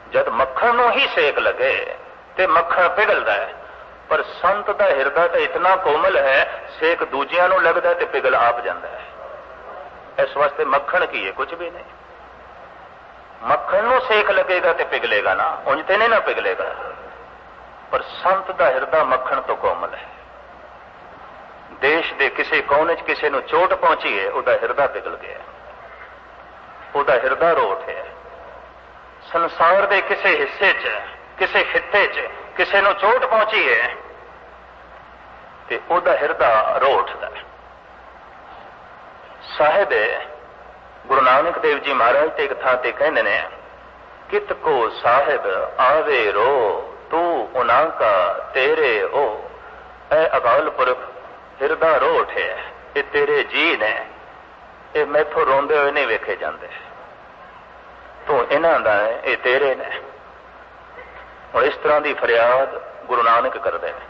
जद मक्खन नूं ही सेक लगे तो मक्खन पिघलता है, पर संत का हिरदा तो इतना कोमल है, सेक दूजियां नूं लगता है तो पिघल आप जाता है। इस वास्ते मक्खन की है, कुछ भी नहीं। मक्खन नूं सेक लगेगा तो पिघलेगा ना, उंज ते नहीं ना पिघलेगा, पर संत का हिरदा मक्खन तो कोमल है। देश के किसी कोने च किसी नूं चोट पहुंची है, उहदा हिरदा पिघल गया, उहदा हिरदा रोट है। संसार के किसी हिस्से च, किसी खिते च किसी नूं चोट पहुंची है ते उहदा हिरदा रो उठदा है। साहिब गुरु नानक देव जी महाराज ते एक थां ते कहंदे ने, कित को साहिब आवे रो तू उना का तेरे हो। ऐ अकाल पुरख हिरदा रो उठे, ये तेरे जी ने, ये मैथों रोंदे हुए नहीं वेखे जाते, तू इन्हां दा है, ये तेरे ने। और इस तरह की फरियाद गुरु नानक करते हैं।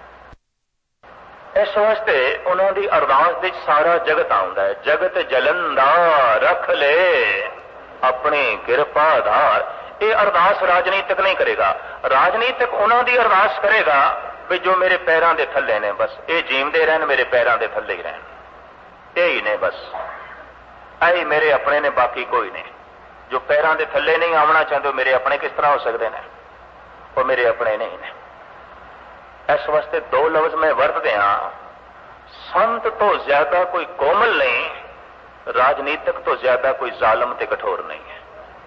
इस वास्ते उन्होंने अरदास विच सारा जगत आउंदा है। जगत जलंदा रख ले अपनी किरपा धार। ये अरदास राजनीतिक नहीं करेगा, राजनीतिक उन्होंने अरदास करेगा भी जो मेरे पैरों के थले ने, बस ये जीवते रहन, मेरे पैरों के थले ही रहन, यही ने, बस आई मेरे अपने ने, बाकी कोई नहीं। जो पैरों के थले नहीं आना चाहते, मेरे अपने किस तरह हो सकते हैं, वो मेरे अपने नहीं ने। इस वास्ते दो लफ्ज मैं वरतदे हाँ, संत तो ज्यादा कोई कोमल नहीं, राजनीतिक तो ज्यादा कोई जालम ते कठोर नहीं है।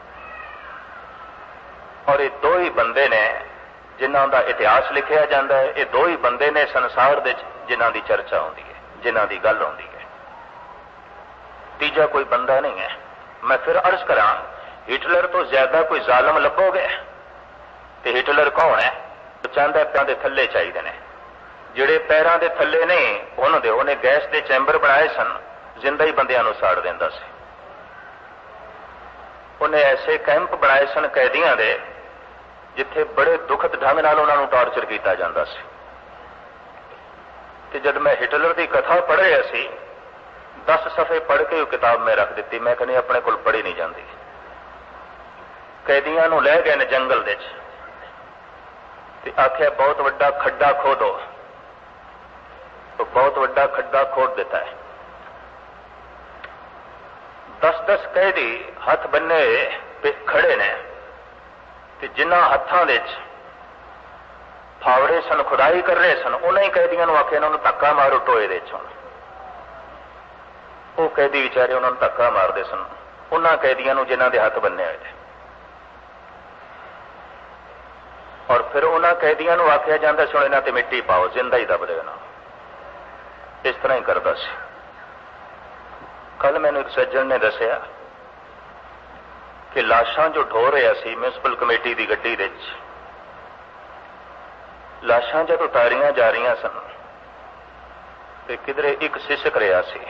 और ये दो ही बंदे ने जिन्हां दा इतिहास लिखिया जाता है, ये दो ही बंदे ने संसार दे जिन्हां दी चर्चा होती है, जिन्हां दी गल होती है, तीजा कोई बंदा नहीं है। मैं फिर अर्ज करा, हिटलर तो ज्यादा कोई जालम लभोगे तो हिटलर कौन है? चाहता पैरों के थले चाहिए ने, जिहड़े पैरों के थले नहीं उन्हें गैस के चैंबर बनाए सन, जिंदा ही बंदियां नूं साड़ दिंदा सी। उन्हें ऐसे कैंप बनाए सन कैदियों के, जिथे बड़े दुखद ढंग नाल उन्होंने टॉर्चर किया जाता सी। ते जब मैं हिटलर की कथा पढ़ रहा सी, 10 सफ़े पढ़ के किताब में रख दी। मैं कहनी अपने को पढ़ी नहीं जाती। कैदियों नूं लै गए ने जंगल दे च, ते आख्या बहुत वड्डा खड्डा खोदो, तो बहुत वड्डा खड्डा खोद दिता है। 10-10 कैदी हथ बन्ने पे खड़े ने, ते जिन्हां हत्थां दे च फावड़े सन, खुदाई कर रहे सन, उन्हां ही कैदियों नूं आख्या उन्होंने धक्का मारो टोए दे च। वो कैदी विचारे उन्होंने धक्का मारते सन, उन्हां कैदियों नूं जिन्हां दे हथ बन्ने हुए। और फिर उन्हां कैदियों नूं आख्या जाता सी इन्हां ते मिट्टी पाओ, जिंदा ही दब देना। इस तरह ही करता सी। कल मैनूं एक सज्जन ने दसिया कि लाशां जो ढो रहा सी म्यूनसिपल कमेटी की गड्डी दे विच, लाशां जद उतारियां जा रही सन ते किधरे एक सिसक रहा सी,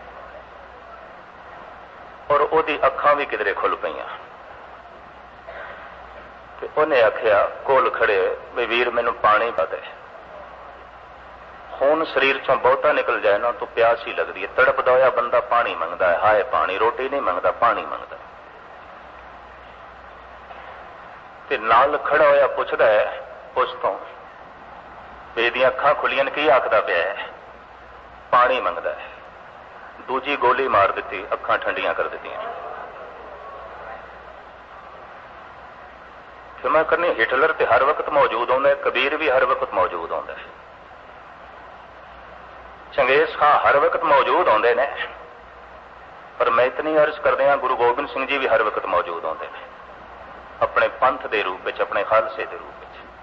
और ओदी अखां भी किधरे खुल पईयां। ते उन्हें आख्या कोल खड़े भी वीर मैनू पानी पा दे, खून शरीर चों बहुता निकल जाए ना तो प्यास ही लगती है। तड़पदा होया बंदा पानी मंगदा है, हाय पानी, रोटी नहीं मंगदा, पानी मंगदा। ते नाल खड़ा होया पुछदा है उस तो भी इहदियां अखां खुलियां की आखदा पिया है, पानी मंगदा है। दूजी गोली मार दी, अखां ठंडियां कर दित्तियां। क्षमा करनी, हिटलर तो हर वक्त मौजूद होंदा है, कबीर भी हर वक्त मौजूद होंदा है, चंगेज खां हर वक्त मौजूद होंदे ने, पर मैं इतनी अर्ज करदे हां गुरु गोबिंद सिंह जी भी हर वक्त मौजूद होंदे ने, अपने पंथ के रूप में, अपने खालसे के रूप में।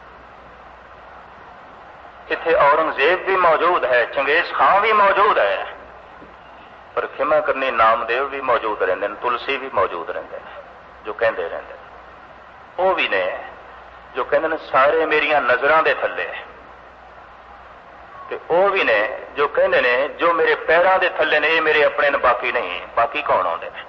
इत्थे औरंगजेब भी मौजूद है, चंगेज खां भी मौजूद है, पर क्षमा करनी नामदेव भी मौजूद रहंदे ने, तुलसी भी मौजूद रहंदे ने, जो कहंदे रहंदे ने। वो भी ने जो कहंदे ने सारे मेरियां नजरां दे थल्ले, ते वो भी ने जो कहंदे ने जो मेरे पैरों दे थल्ले ने ये मेरे अपने ने, बाकी नहीं। बाकी कौन आउंदे ने?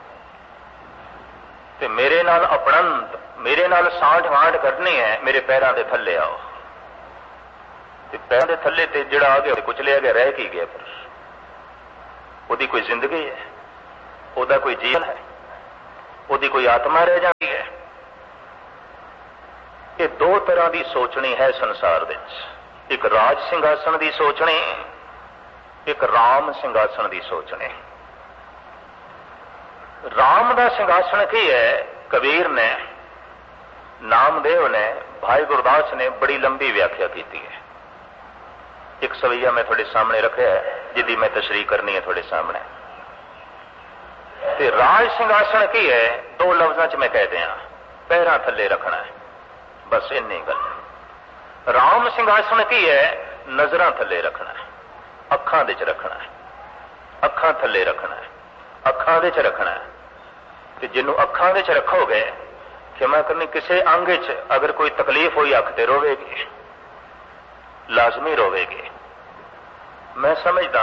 ते मेरे नाल अपणंत, मेरे नाल सांठ वांठ करनी है, मेरे पैरों दे थल्ले आओ। ते पैरों दे थल्ले ते जिहड़ा आ गया कुचलिया गया, रह की गया? फिर ਉਹਦੀ कोई जिंदगी है, ਉਹਦਾ कोई जीवन है, ਉਹਦੀ कोई आत्मा रह जाती है? ये दो तरह की सोचनी है संसार विच, एक राज सिंघासन की सोचनी, एक राम सिंघासन की सोचनी। राम का सिंघासन की है, कबीर ने, नामदेव ने, भाई गुरदास ने बड़ी लंबी व्याख्या की है। एक सवैया मैं थोड़े सामने रखा है जिदी मैं तशरीह करनी है थोड़े सामने। ते राज सिंघासन की है, दो लफ्जां च मैं कह दिया, पैरां थल्ले रखना है, बस इन्नी गल। राम सिंघासन की है, नजरां थल्ले रखना है, अखां दे च रखना है, अखां थल्ले रखना है, अखां दे च रखना है। कि जिन्हों अखां दे च रखोगे, क्षमा करनी, किसी अंग च अगर कोई तकलीफ हुई अख ते रोवेगी, लाजमी रोवेगी। मैं समझदा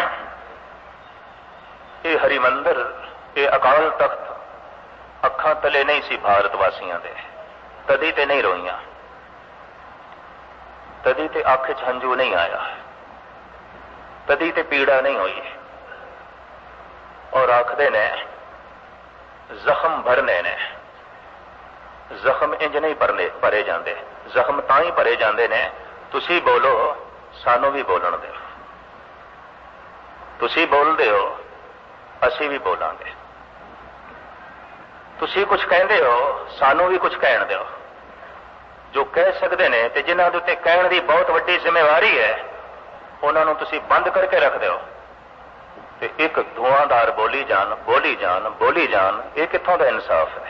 ये हरिमंदिर, ये अकाल तख्त अखां तले नहीं सी भारत वासियों दे, तदी ते नहीं रोईयां, तदी ते अख च हंजू नहीं आया, तदी ते पीड़ा नहीं हुई। और आखदे ने जख्म भरने ने, जख्म इंज नहीं भरे जाते, जख्म तां ही भरे जाते ने, तुसी बोलो सानू भी बोलन दो, तुसी बोलते हो असी भी बोलांगे, तुसी कुछ कहते हो सानू भी कुछ कहन दो। जो कह सकते हैं ते जिन्हां दे उत्ते कहण दी बहुत वड्डी जिम्मेवारी है, उन्होंने तुसी बंद करके रख दो ते एक धुआंधार बोली जान, बोली जान, बोली जान। ये कित्थों दा इंसाफ है?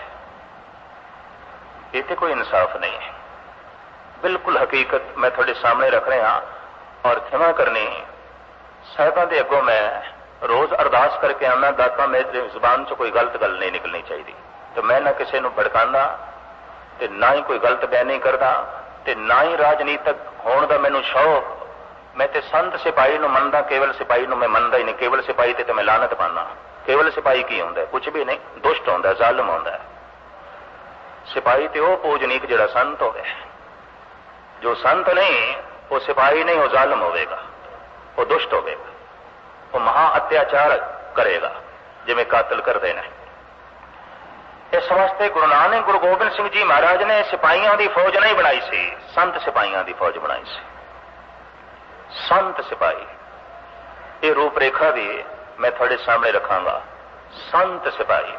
ये तो कोई इंसाफ नहीं है। बिल्कुल हकीकत मैं थोड़े सामने रख रहा। और क्षमा करनी, साहिबां दे अगों मैं रोज अरदास करके आना, दाता मेरी जुबान च कोई गलत गल नहीं निकलनी चाहिए। तो मैं ना किसी को भड़काना, ते ना ही कोई गलत बयानी करदा, ते ना ही राजनीतिक होने का मैनू शौक। मैं ते संत सिपाही नूं मनदा, केवल सिपाही नूं मैं मनदा ही नहीं। केवल सिपाही ते मैं लानत पाना। केवल सिपाही की हुंदा? कुछ भी नहीं, दुष्ट हुंदा, जालिम हुंदा। सिपाही ते वो पूजनीक जिहड़ा संत होवे। जो संत नहीं वो सिपाही नहीं, वो जालिम होवेगा, वो दुष्ट होवेगा, वो महा अत्याचार करेगा जिवें कातल करदे ने। इस वास्ते गुरु नानक गुरु गोबिंद सिंह जी महाराज ने सिपाहियों की फौज नहीं बनाई सी, संत सिपाहियों की फौज बनाई सी। संत सिपाही, ये रूपरेखा भी मैं थोड़े सामने रखांगा। संत सिपाही,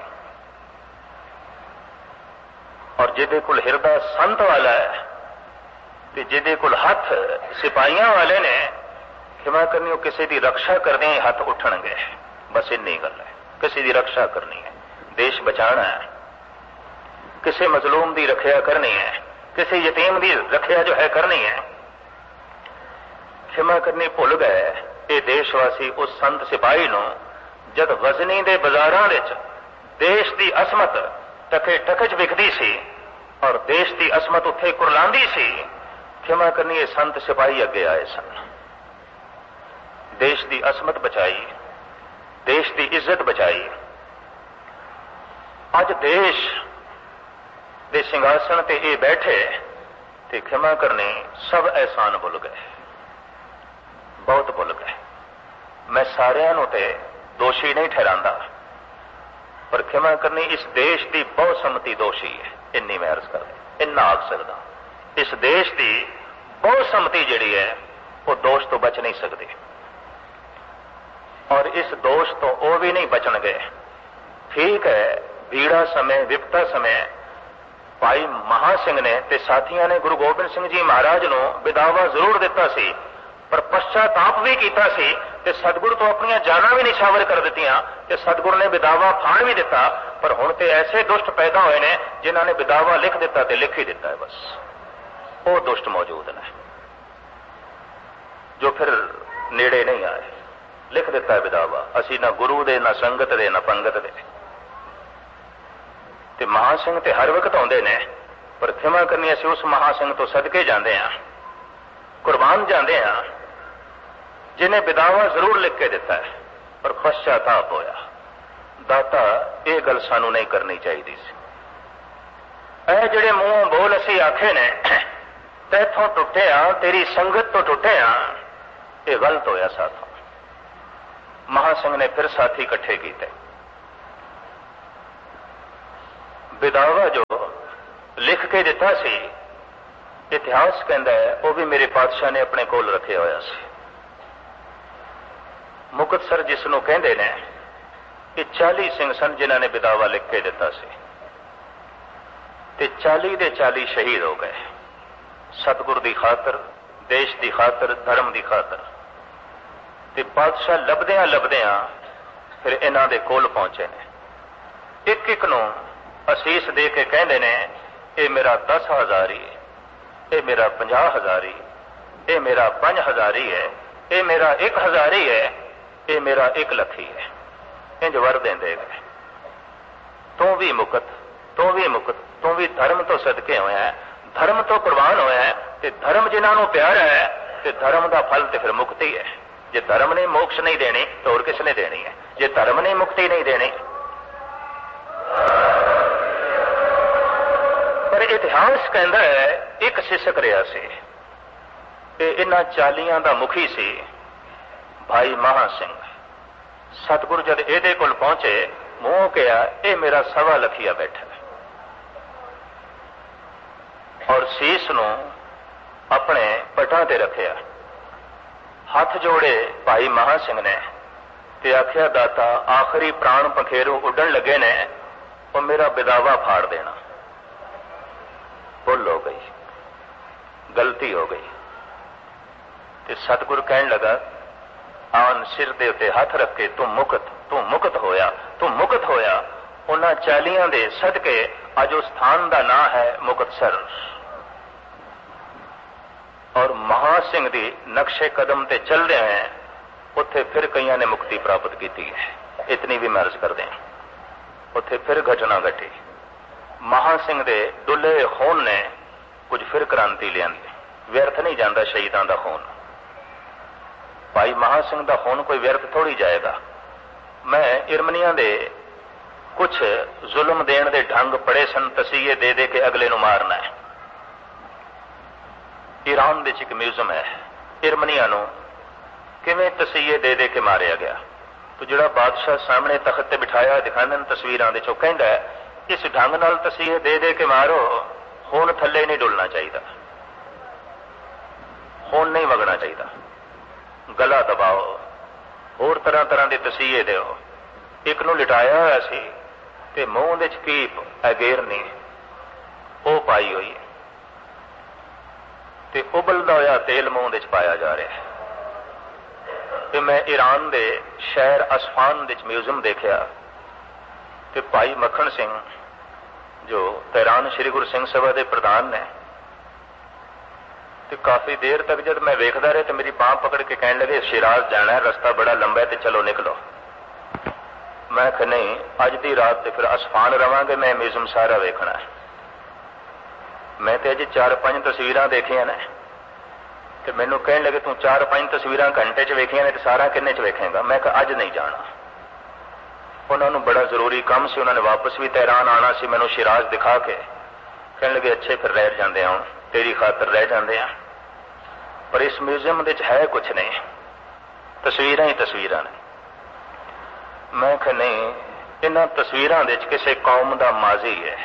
और जिदे कोल हिरदा संत वाला है ते जिदे कोल हथ सिपाहियों वाले ने, क्षमा करनी, वो किसी की रक्षा करने ही हथ उठणगे। बस इन्नी गल है। किसी की रक्षा करनी है, देश बचाना है, किसी मजलूम की रक्षा करनी है, किसी यतीम की रक्षा जो है करनी है। क्षमा करनी, भुल गए ये देशवासी उस संत सिपाही नूं जद वजनी दे बाजारां विच देश की असमत टके टकच विकदी सी और देश की असमत उत्थे कुरलांदी सी। क्षमा करनी, ये संत सिपाही अगे आए सन, देश की असमत बचाई, देश की इज्जत बचाई। अज देश दे सिंघासन ते ये बैठे ते क्षमा करनी, सब एहसान भुल गए, बहुत भुल गए। मैं सारियां नूं ते दोषी नहीं ठहरांदा, पर क्षमा करनी, इस देश की बहुसम्मति दोषी है। इन्नी मैं अर्ज कर इन्ना आख सकदा। इस देश की बहुसम्मति जिहड़ी है वो दोष तो बच नहीं सकती, और इस दोष तो वो भी नहीं बचणगे। ठीक है, भीड़ा समय, विपता समय भाई महासिंह ने ते साथियों ने गुरु गोबिंद सिंह जी महाराज नूं विदावा जरूर दिता सी, पर पश्चाताप भी कीता सी ते सतगुरु तो अपनी जाना भी निछावर कर दित्तियां ते सतगुरु ने विदावा फाड़ भी दिता। पर हुण ते ऐसे दुष्ट पैदा होए ने जिन्हां ने विदावा लिख दिता ते लिख ही दिता है। बस वो दुष्ट मौजूद ने जो फिर नेड़े नहीं आए। लिख दिता है विदावा, असी ना गुरु दे, ना संगत दे, ना पंगत दे। ते महासिंह ते हर वक्त आउंदे ने, पर क्षमा करनी, असी उस महासिंह तो सदके जाते हैं, कुर्बान जाते हैं जिन्हें विदावा जरूर लिख के दिता है, पर पश्चाताप होया। दाता ये गल सानू नहीं करनी चाहिए सी। ऐ जिहड़े मूंहों बोल असी आखे ने तैथों टुटे आ, तेरी संगत तो टुटे आ, ये गलत होया साथों। महासिंह ने फिर साथी इकट्ठे किए। विदावा जो लिख के दिता सी इतिहास कहता है वह भी मेरे पातशाह ने अपने कोल रखे होया सी। मुक्तसर जिसनों कहते हैं कि 40 सिंह सन जिन्हों ने बिदावा लिख के दिता सी ते 40 दे 40 शहीद हो गए सतगुर की खातर, देश की खातर, धर्म की खातर। ते पातशाह लभदियां लभदियां फिर इन्हां दे कोल पहुंचे ने। एक एक नूं असीस दे के कहंदे ने ये मेरा 10,000 ही, ये मेरा 50,000 ही, ये मेरा 5,000 ही है, ये मेरा 1,000 ही है, ये मेरा 1 लाख ही है। इंज वर देंदे गए। तू भी मुकत, तू भी मुकत, तू भी धर्म तो सदके होया है, धर्म तो कुर्बान होया है। ते धर्म जिन्हां नूं प्यारा है ते धर्म का फल तो फिर मुक्ति है। जे धर्म ने मोक्ष नहीं देनी तो और किसने देनी है? जे धर्म ने मुक्ति नहीं देनी। पर इतिहास कहता है एक सिसक रहा से इन्हां 40 का मुखी सी भाई महा सिंह। सतगुरु जद एदे कोल पहुंचे मूंह कहा यह मेरा 1.25 लखिया बैठा है और सीस नूं अपने पटां ते रखिया। हाथ जोड़े भाई महा सिंह ने ते आख्या दाता आखिरी प्राण पखेरू उड़न लगे ने और मेरा बिदावा फाड़ देना। भुल हो गई, गलती हो गई। ते सतगुरु कहन लगा आन सिर दे उत्ते हाथ रख के तू मुकत होया, तू मुकत होया। उन्हां 40 दे सदके अज उस स्थान का नाम है मुक्तसर। और महा सिंह दी नक्शे कदम ते चल रहे हैं उत्थे फिर कईयां ने मुक्ति प्राप्त की है। इतनी भी मैं अर्ज कर दें उत्थे फिर घटना घटी। महा सिंह दे डुले खून ने कुछ फिर क्रांति लियांदी। व्यर्थ नहीं जाता शहीदां दा खून। भाई महा सिंह दा खून कोई व्यर्थ थोड़ी जाएगा। मैं इरमनियां दे कुछ जुल्म देण दे ढंग पड़े सन, तसीहे दे दे के अगले नूं मारना है। ईरान दे एक म्यूजियम है, इरमनिया नूं किवें तसीहे दे दे के मारिया गया। तो जिहड़ा बादशाह सामने तख्त ते बिठाया दिखाने तस्वीरां दे चो कहंदा है इस ढंग नाल तसीहे दे दे के मारो, खून थल्ले नहीं डुलना चाहिए, खून नहीं वगना चाहिए, गला दबाओ, होर तरह तरह के तसीहे दो। एक नूं लिटाया होया सी ते मूंह दे कीप अगेरनी वो पाई हुई है ते उबलदा होया तेल मूंह दे पाया जा रहा है। ते मैं ईरान दे शहर असफान दे म्यूजियम देखा ते भाई मखन सिंह जो तेहरान श्री गुरु सिंह सभा के प्रधान ने ते काफी देर तक जब मैं वेखदा रहा तो मेरी बांह पकड़ के कहने लगे शिराज जाना है, रास्ता बड़ा लंबा है, तो चलो निकलो। मैं कहा नहीं, अज की रात तो फिर असफान रवांगे, मैं म्यूजियम सारा वेखना है। मैं तो अज 4-5 तस्वीरां देखिया ने तो मैनू कहने लगे तू 4-5 तस्वीरां घंटे च वेखिया ने तो सारा किन्ने च वेखेगा। मैं कहा अज नहीं जाना। उन्होंने बड़ा जरूरी काम से, उन्होंने वापस भी तेहरान आना सी। मैनू शिराज दिखा के कहने लगे अच्छे फिर रह जाते हैं, तेरी खातर रह जाते हैं। पर इस म्यूजियम है कुछ नहीं, तस्वीरां ही तस्वीरां ने। मैं कहा नहीं, इन्हां तस्वीरां किसी कौम का माजी है,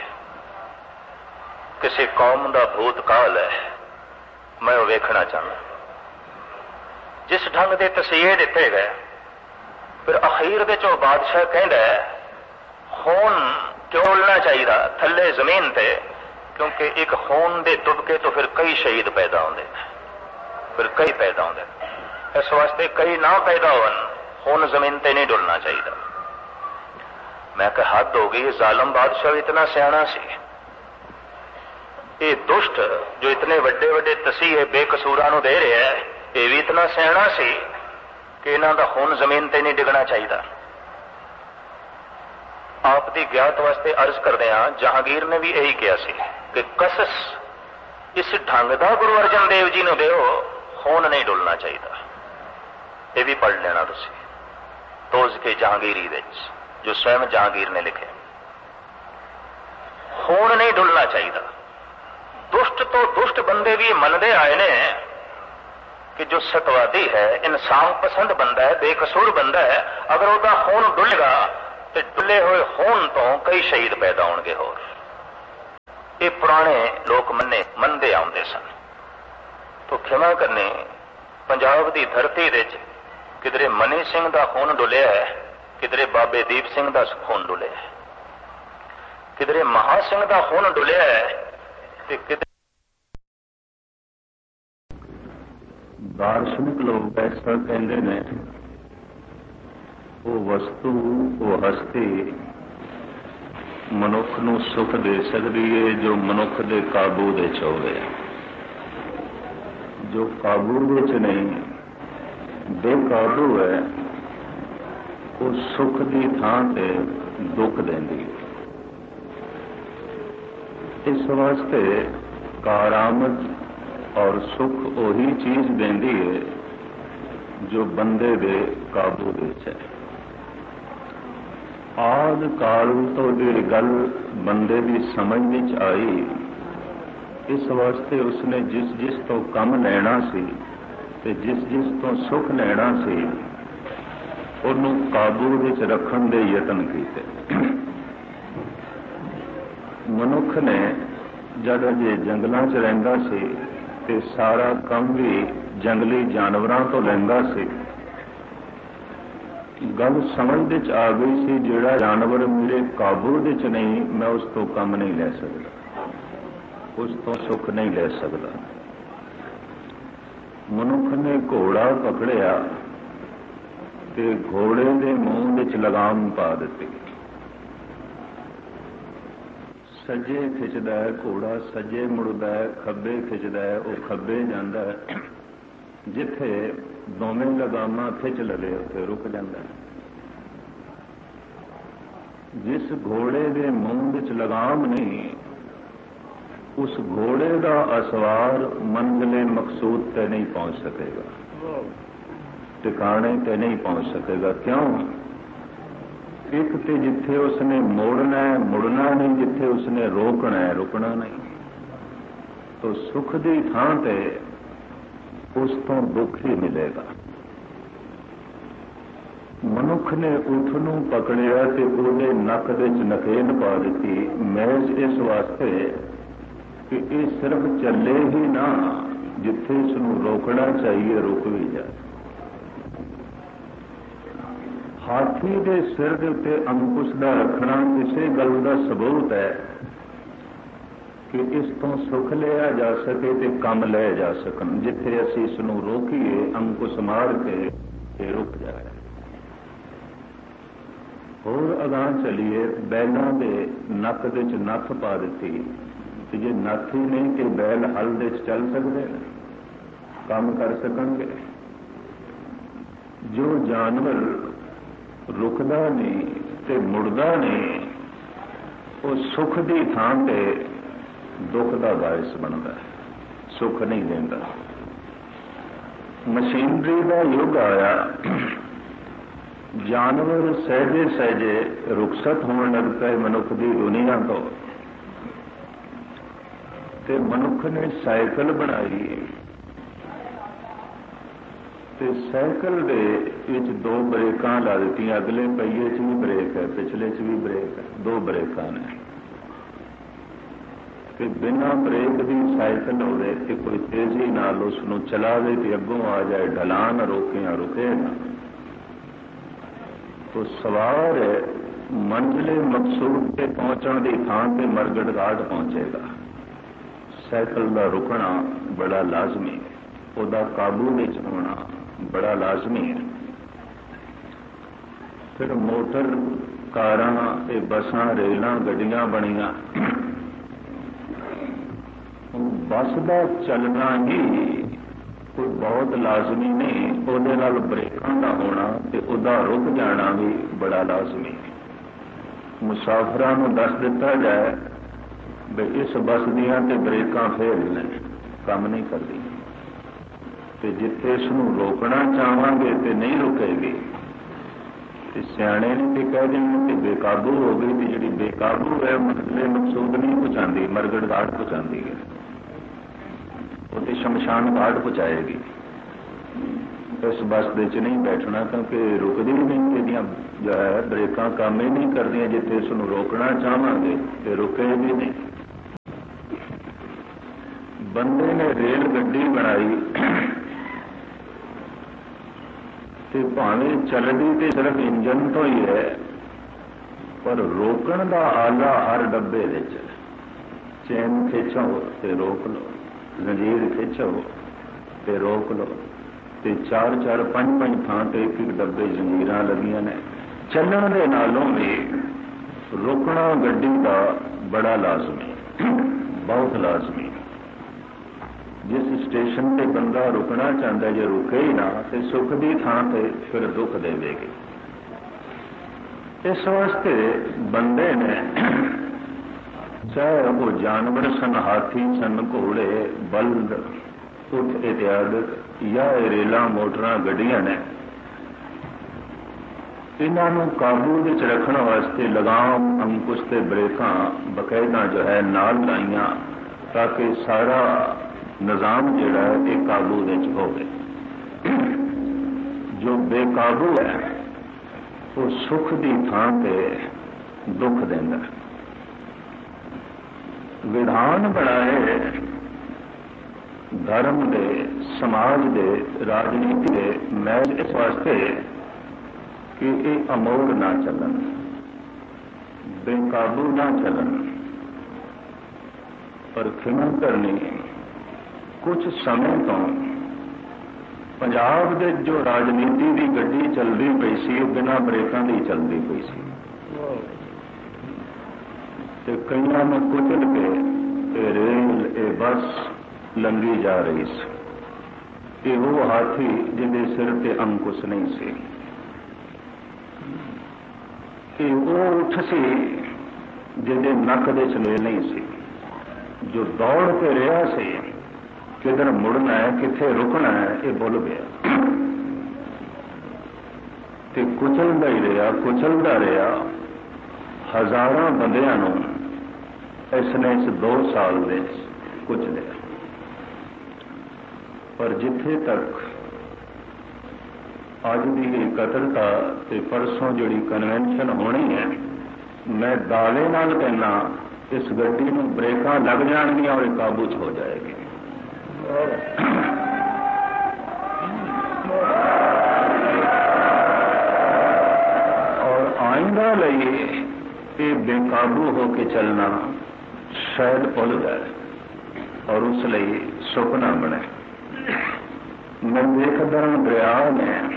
किसी कौम का भूतकाल है, मैं वो वेखना चाहता। जिस ढंग के तसीहे दिते गए फिर अखीर दे चो बादशाह कहंदा है खून चोलना चाहिए थले जमीन ते, क्योंकि एक खून दे तुबके तो फिर कई शहीद पैदा होंदे, फिर कई पैदा होंदे। इस वास्ते कई ना पैदा होन, खून जमीन ते नहीं डुलना चाहिए। मैं कहा हद हो गई, जालम बादशाह इतना सियाना सी, ये दुष्ट जो इतने वड्डे वड्डे तसीहे बेकसूरां नूं दे रहे है, ये भी इतना सियाना सी कि इन्हां दा खून जमीन ते नहीं डिगना चाहिए। आप दी ज्ञात वास्ते अर्ज करदे हां, जहांगीर ने भी यही कहा सी कि कसस इस ढंग दा गुरु अर्जन देव जी नूं दिओ, खून नहीं डुलना चाहिए। ये भी पढ़ लेना तुसीं तोज के जहांगीरी विच जो स्वयं जहांगीर ने लिखे, खून नहीं डुलना चाहिए। दुष्ट तो दुष्ट बंदे भी मनदे आए ने कि जो सतवादी है, इंसाफ पसंद बंदा है, बेकसूर बंदा है, अगर उसका खून डुलेगा तो डुले हुए खून तो कई शहीद पैदा होंगे। होर ये ये पुराने लोग मनते आते सन। तो खिमा करने पंजाब की धरती विच किधरे मनी सिंह का खून डुलिया है, किधरे बाबे दीप सिंह का खून डुलिया है, किधरे महा सिंह का खून डुलिया है, किधरे दार्शनिक लोग ऐसा कहते हैं वो वस्तु वो हस्ती मनुख नूं सुख दे सकती है जो मनुख के काबू दे च होवे। जो काबू दे च नहीं बेकाबू है वो सुख की थां ते दुख देंदी। इस वास्ते कारामद और सुख वही चीज देंदी है जो बंदे दे काबू विच है। आद काल तो जिहड़ी गल बंदे की समझ विच आई, इस वास्ते उसने जिस जिस तो कम लेना सी ते जिस जिस तो सुख लेना सी उन्हों काबू विच रखण दे यतन कीते। मनुख ने जद अजे जंगलों च रहिंदा सी ते सारा काम भी जंगली जानवरों तो लैंदा सी। गल समझ विच आ गई सी जिहड़ा जानवर मेरे काबू विच नहीं मैं उस तो कम नहीं ले सकता, उस तो सुख नहीं ले सकता। मनुख ने घोड़ा पकड़िया ते घोड़े के मूँह विच लगाम पा दी। सज्जे खिंचदा है घोड़ा सज्जे मुड़दा है, खब्बे खिंचदा है वो खब्बे जांदा है। जिथे दोवें लगामां खिंच लवे उत्थे रुक जांदा है। जिस घोड़े के मूँह विच लगाम नहीं उस घोड़े का असवार मंजिले मकसूद ते नहीं पहुंच सकेगा, ठिकाने ते नहीं पहुंच सकेगा। क्यों? एक तो जिथे उसने मोड़ना है मुड़ना नहीं, जिथे उसने रोकना है रुकना नहीं। तो सुख की थां ते उस तो दुख ही मिलेगा। मनुख ने उठ नूं पकड़िया ते उहदे नक दे च नकेल पा दी। मैज इस वास्ते कि ये सिर्फ चले ही ना, जिथे इसनूं रोकना चाहिए रुक भी जाए। हाथी के सिर के उत्ते अंकुश का रखना किसी गल का सबूत है कि इस तो सुख लिया जा सके ते कम ले जा सकन। जिथे असीं इसनूं रोकीए अंकुश मार के रुक जाए। होर अगां चलीए बैलों के नक दे च नथ पा दी। जे नथ ही नहीं कि बैल हल दे च चल सकते हैं, काम कर सकणगे। जो जानवर रुकदा नहीं ते मुड़दा नहीं वो सुख की थां ते दुख का बायस बनता है, सुख नहीं देता। मशीनरी का युग आया, जानवर सहजे सहजे रुखसत होने लग पे मनुख की दुनिया तो। ते मनुख ने साइकिल बनाई ते साइकिल दे विच दो ब्रेकां ला दित्तियां। अगले पहिए च भी ब्रेक है, पिछले च भी ब्रेक है, दो ब्रेकां ने। ते बिना ब्रेक की साइकिल होवे ते कोई तेजी नाल उसनूं चलावे ते अगों आ जाए ढलान रोके या रुके ना, तो सवार मंजिले मकसूद ते पहुंचण की थां ते मरगड़ घाट पहुंचेगा। साइकिल का रुकना बड़ा लाजमी है, उसका काबू विच होना बड़ा लाजमी है। फिर मोटर कारां ते बसां रेलां गड्डियां बणियां। बस का चलना ही कोई बहुत लाजमी नहीं, उहदे नाल ब्रेकां का होना ते उहदा रुक जाना भी बड़ा लाजमी है। मुसाफिरां नूं दस दिता जाए भी इस बस दियां ते ब्रेकां फेल ने, काम नहीं करती। ते जिथे इसनूं रोकना चाहांगे ते नहीं रुकेगी ते सियाणे ने ते कह देंगे कि बेकाबू हो गई। ते जिहड़ी बेकाबू है मंजिले मकसूद नहीं पहुंचाती, मरगड़ घाट पहुंचाती है, वो तो शमशान घाट पहुंचाएगी। इस बस दे च नहीं बैठना क्योंकि रुकदी नहीं, ਇਹਦੀਆਂ जो है ब्रेकां काम ही नहीं करदियां। जिथे इसनूं रोकना चाहांगे तो रुकेगी नहीं। बंदे ने रेल गड्डी बनाई ते भावें चलदी ते सिर्फ इंजन तो ही है, पर रोकण का आला हर डब्बे विच। चैन खिंचो ते रोक लो, जंजीर खिंचो ते रोक लो, ते 4-4 5-5 थां ते एक डब्बे जंजीरां लगियां ने। चलण दे नालों भी रुकना गड्डी का बड़ा लाजमी, बहुत लाजमी। जिस स्टेशन पे बंदा रुकना चाहता, जे रुके ही ना तो सुख की थां ते फिर दुख देवेगी। इस वास्ते बंदे ने, चाहे वो जानवर सन, हाथी सन, घोड़े, बल्द, ऊठ इत्यादि, या रेल मोटर गड्डियां ने, इन्हों काबू विच रखने वास्ते लगाम, अंकुश ते ब्रेकां बकायदा जो है नाल लाइया, ताकि सारा निजाम जिहड़ा है ये काबू विच होवे। जो बेकाबू है वो सुख की थां ते दुख देंदा। विधान बनाए धर्म दे, समाज दे, राजनीति दे महज इस वास्ते कि ये अमोड़ ना चलन, बेकाबू ना चलन। पर खिमन करनी, कुछ समय तो पंजाब दे जो राजनीति की गड्डी चलती पई सी, बिना ब्रेकों की चलती पई सी, ते कईयां में कुचल के रेल ए बस लंघी जा रही सी। ये वो हाथी जिहदे सिर ते अंकुश नहीं सी, ये वो उठ सी जिहदे नक दे चमेल नहीं सी, जो दौड़ के रहा सी, किधर मुड़ना है, किथे रुकना है, ये भुल गया ते कुचलदा ही रहा, कुचलदा रहा। हजारों बंदियां नूं इसने इस 2 साल में कुचलिया। पर जिथे तक अज की इकट्ठता ते परसों जिहड़ी कन्वेंशन होनी है, मैं दावे नाल कहना इस गड्डी में ब्रेकां लग जाएंगियां और काबू च हो जाएगी। और आइंदा लई ये बेकाबू होके चलना शायद भुल जाए और उस लिए सुपना बने। मैं देखदा दरिया में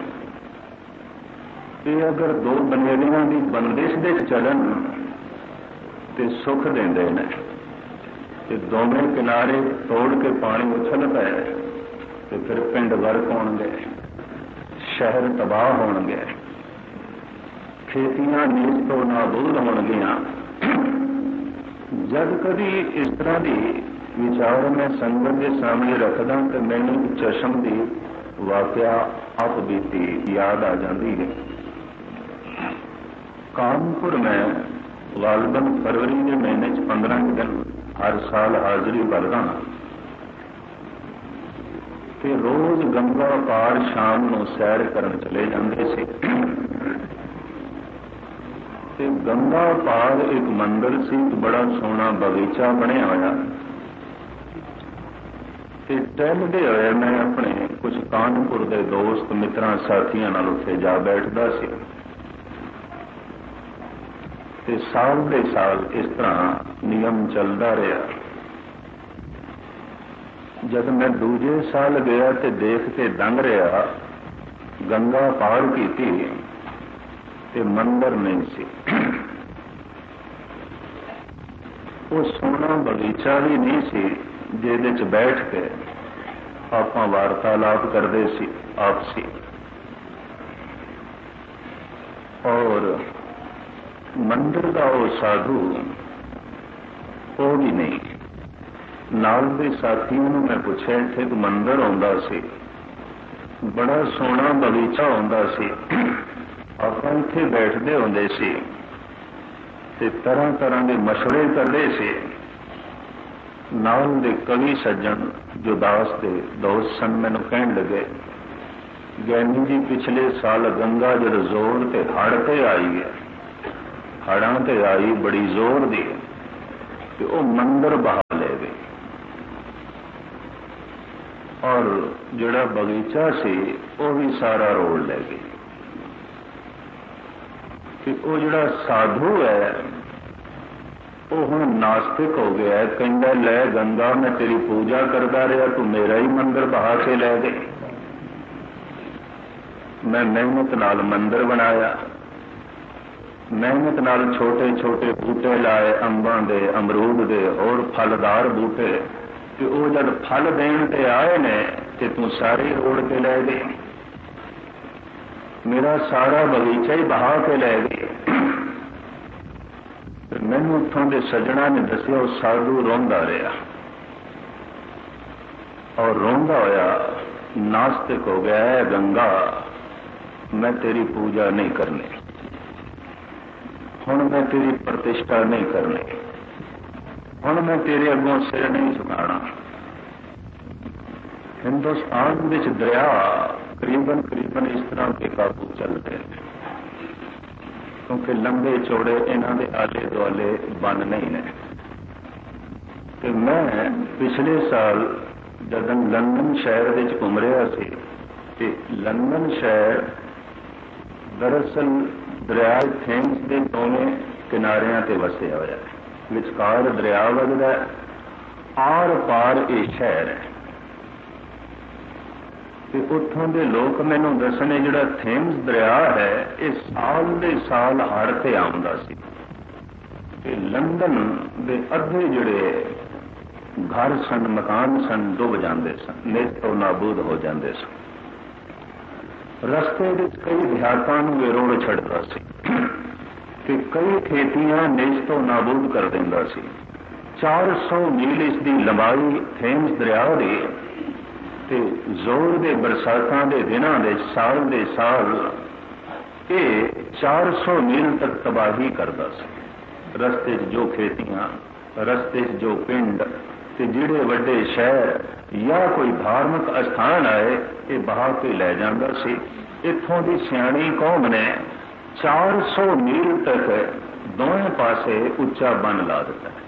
ये अगर 2 बनेरियां की बंदिश दे चलन ते सुख देंदे ने, ते दोवें किनारे तोड़ के पानी उछल पे ते फिर पिंड गर्क होणगे, शहर तबाह होणगे, खेतियां नीच तो नाबूद होणगियां। जब कभी इस तरह की विचार मैं संगत के सामने रखदा तो मैनू चशम की वाकया आप बीती याद आ जाती है। कानपुर में गालबन फरवरी के महीने 15 दिन हर साल हाजिरी भरदा, ते रोज गंगा पार शाम को सैर करन चले जाते थे। ते गंगा पार एक मंदिर से बड़ा सोहना बगीचा बनया होया, ते टहलदे होए मैं अपने कुछ कानपुर के दोस्त मित्रां साथियों नाल उत्थे जा बैठदा सी। ते साल दे साल इस तरह नियम चलता रहा। जब मैं दूजे साल गया तो देख के दंग रहा, गंगा पार की ते मंदिर नहीं सी। वो सोहना बगीचा भी नहीं सी जिहदे च बैठ के आपां वार्तालाप करते सी आपसी। और मंदिर का वो साधु वो भी नहीं। नाल दे साथियों ने मैं पूछा इत्थे एक मंदिर आउंदा सी, बड़ा सोहना बगीचा आउंदा सी, आपां इत्थे बैठदे हुंदे सी ते तरह तरह के मशवरे करते सी। नाल दे कवि सज्जन जो दास दे दोस्त सन मैनू कहण लगे, ज्ञानी जी पिछले साल गंगा जद जोर ते हड़ ते आई है, हड़ां ते आई बड़ी जोर दी, ते वो मंदिर बहा ले गई। और जिहड़ा बगीचा सी वो भी सारा रोड़ ले गई। कि वो जिहड़ा साधु है वो हुण नास्तिक हो गया है, कहंदा लै गंगा मैं तेरी पूजा करता रहा, तू मेरा ही मंदिर बहा के लै गई। मैं मेहनत नाल मंदिर बनाया, मेहनत नाल छोटे छोटे बूटे लाए, अंबां दे, अमरूद दे और फलदार बूटे, कि वो जब फल देण ते आए ने ते तू सारे रोड़ के लै गई, मेरा सारा बगीचा ही बहा के लै गई। मैनू उत्थों के सज्जणा ने दसिया वो साधु रोंदा रहा और रोंदा होया नास्तिक हो गया है, गंगा मैं तेरी पूजा नहीं करनी, हुण मैं तेरी प्रतिष्ठा नहीं करनी, हुण मैं तेरे अगों सिर नहीं झुकाना। हिंदुस्तान विच दरिया करीबन करीबन इस तरह के काबू चलते हैं, क्योंकि लंबे चौड़े इन्हां दे आले दुआले बन नहीं ने। ते मैं पिछले साल जब लंदन शहर विच घूम रहा सी, ते लंदन शहर दरअसल दरिया थेम्स के दोवें किनारियां ते वसिया होया है, विचकार दरिया वगदा है, आर पार ये शहर है। ते उत्थों के लोग मैनू दसने जिहड़ा थेम्स दरिया है ये साल दे साल हड़ ते आउंदा सी, ते लंदन दे अद्धे जिहड़े घर सन, मकान सन, डुब जाते सन, नेस्तो नाबूद हो जाते सन। रस्ते विच कई देहातां नूं रोड़ छड्डदा सी ते कई खेतियां नेस्तो नाबूद कर दिंदा सी। 400 मील इसकी लंबाई थेम्स दरिया दी, ते जोर दे बरसातां दे दिनां दे साल दे साल ये 400 मील तक तबाही करदा सी। रस्ते जो खेतियां, रस्ते जो पिंड ते जिहड़े वड्डे शहर या कोई धार्मिक स्थान आए ये बहा के लै जांदा सी। इत्थों दी सियाणी कौम ने 400 मील तक दोवें पासे उच्चा बन ला दिता है।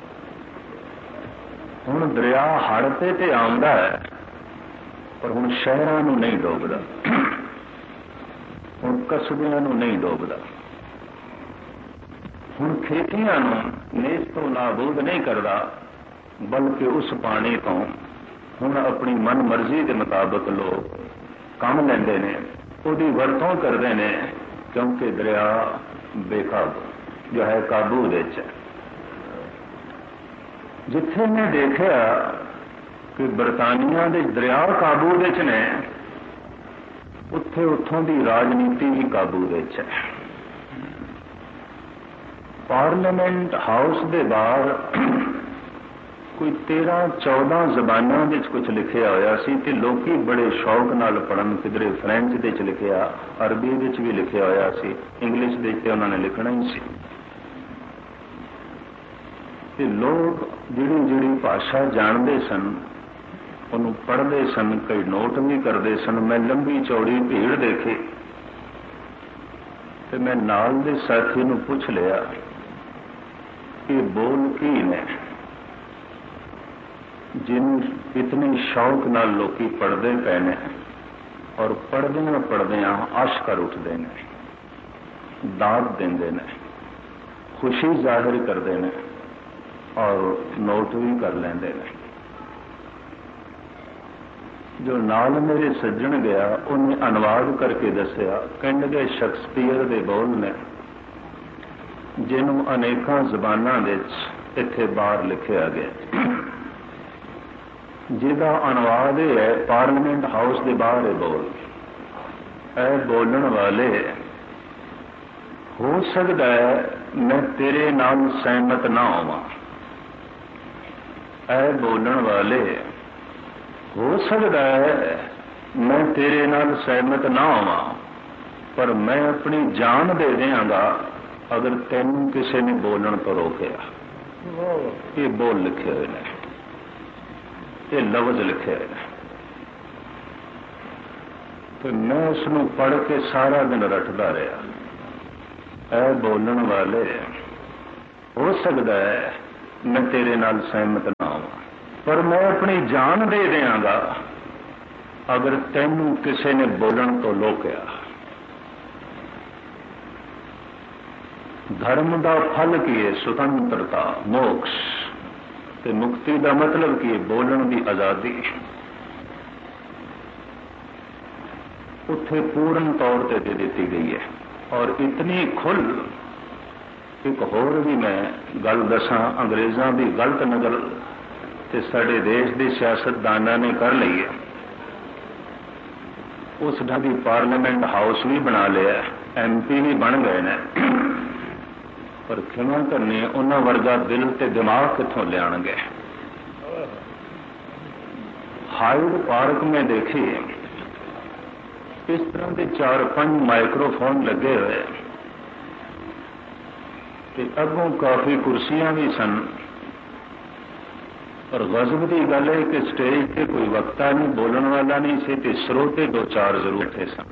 हुण दरिया हड़ ते आउंदा है, पर हुण शहरां नूं नहीं डोबदा, हुण कस्बियां नूं नहीं डोबदा, हुण खेतियां नूं नेस्तो नाबूद नहीं करदा, बल्कि उस पानी तो हुण अपनी मन मर्जी के मुताबिक लोग काम लैंदे ने, उसकी वरतों करते हैं, क्योंकि दरिया बेकाबू जो है काबू विच है। जिथे मैं देखा कि बरतानिया के दरिया काबू विच ने, उत्थे उत्थों की राजनीति भी काबू विच है। पार्लीमेंट हाउस के बाहर कोई 13-14 जबानों कुछ लिखा होया सी, ते लोकी बड़े शौक नाल पढ़न, किधरे फ्रेंच दे च लिखिया, अरबी विच भी लिखा होया सी, इंग्लिश दे ते उन्होंने लिखना ही सी। ते लोग जिहड़ी जिहड़ी भाषा जानते सन उन्होंने पढ़ते सन, कई नोट भी करते सन। मैं लंबी चौड़ी भीड़ देखी, ते मैं नाल दे साथी नूं पुछ लिया कि बोल की ने जिन इतने शौक नाल लोकी पढ़ते पे ने, और पढ़दियां पढ़दियां आशकर उठते हैं, दाद देंदे ने, खुशी जाहिर करते हैं और नोट भी कर लेंदे ने। जो नाल मेरे सज्जन गया उन्हें अनुवाद करके दसिया, कहंदे शेक्सपीयर दे बोल ने जिन्हों अनेकों जबानां विच इत्थे बाहर लिखिया गया, जिहदा अनुवाद है पार्लीमेंट हाउस के बाहर बोल। ऐ बोलण वाले, हो सकता है मैं तेरे नाल सहमत ना होवां। ऐ बोलण वाले, हो सकता है मैं तेरे नाल सहमत ना होवां, पर मैं अपनी जान दे देंगा अगर तेनू किसी ने बोलण तो रोकिया। ये बोल लिखे हुए हैं, ये लफ्ज लिखे हुए हैं। तो मैं उसनू पढ़ के सारा दिन रटदा रहा। ऐ बोलण वाले, हो सकता है मैं तेरे नाल सहमत ना होवां, पर मैं अपनी जान दे देंगा अगर तैनू किसी ने बोलण तो रोकिया, धर्म का फल की है स्वतंत्रता मोक्ष, ते मुक्ति का मतलब की बोलण की आजादी, उत्थे पूर्ण तौर पर दे दी गई है। और इतनी खुल, एक होर भी मैं गल दसा, अंग्रेज़ों की गलत नकल ते साडे देश के सियासतदानों ने कर ली है। उस ढंग पार्लीमेंट हाउस भी बना लिया, MP भी बन गए ने, पर खिमा करनी उन्होंने वर्गा दिल ते दिमाग कितों लियाणगे। हाइड पार्क में देखी इस तरह के 4-5 माइक्रोफोन लगे हुए, अगों काफी कुर्सियां भी सन, और गजब की गल है कि स्टेज पे कोई वक्ता नहीं, बोलने वाला नहीं से, ते श्रोते 2-4 जरूर थे सन।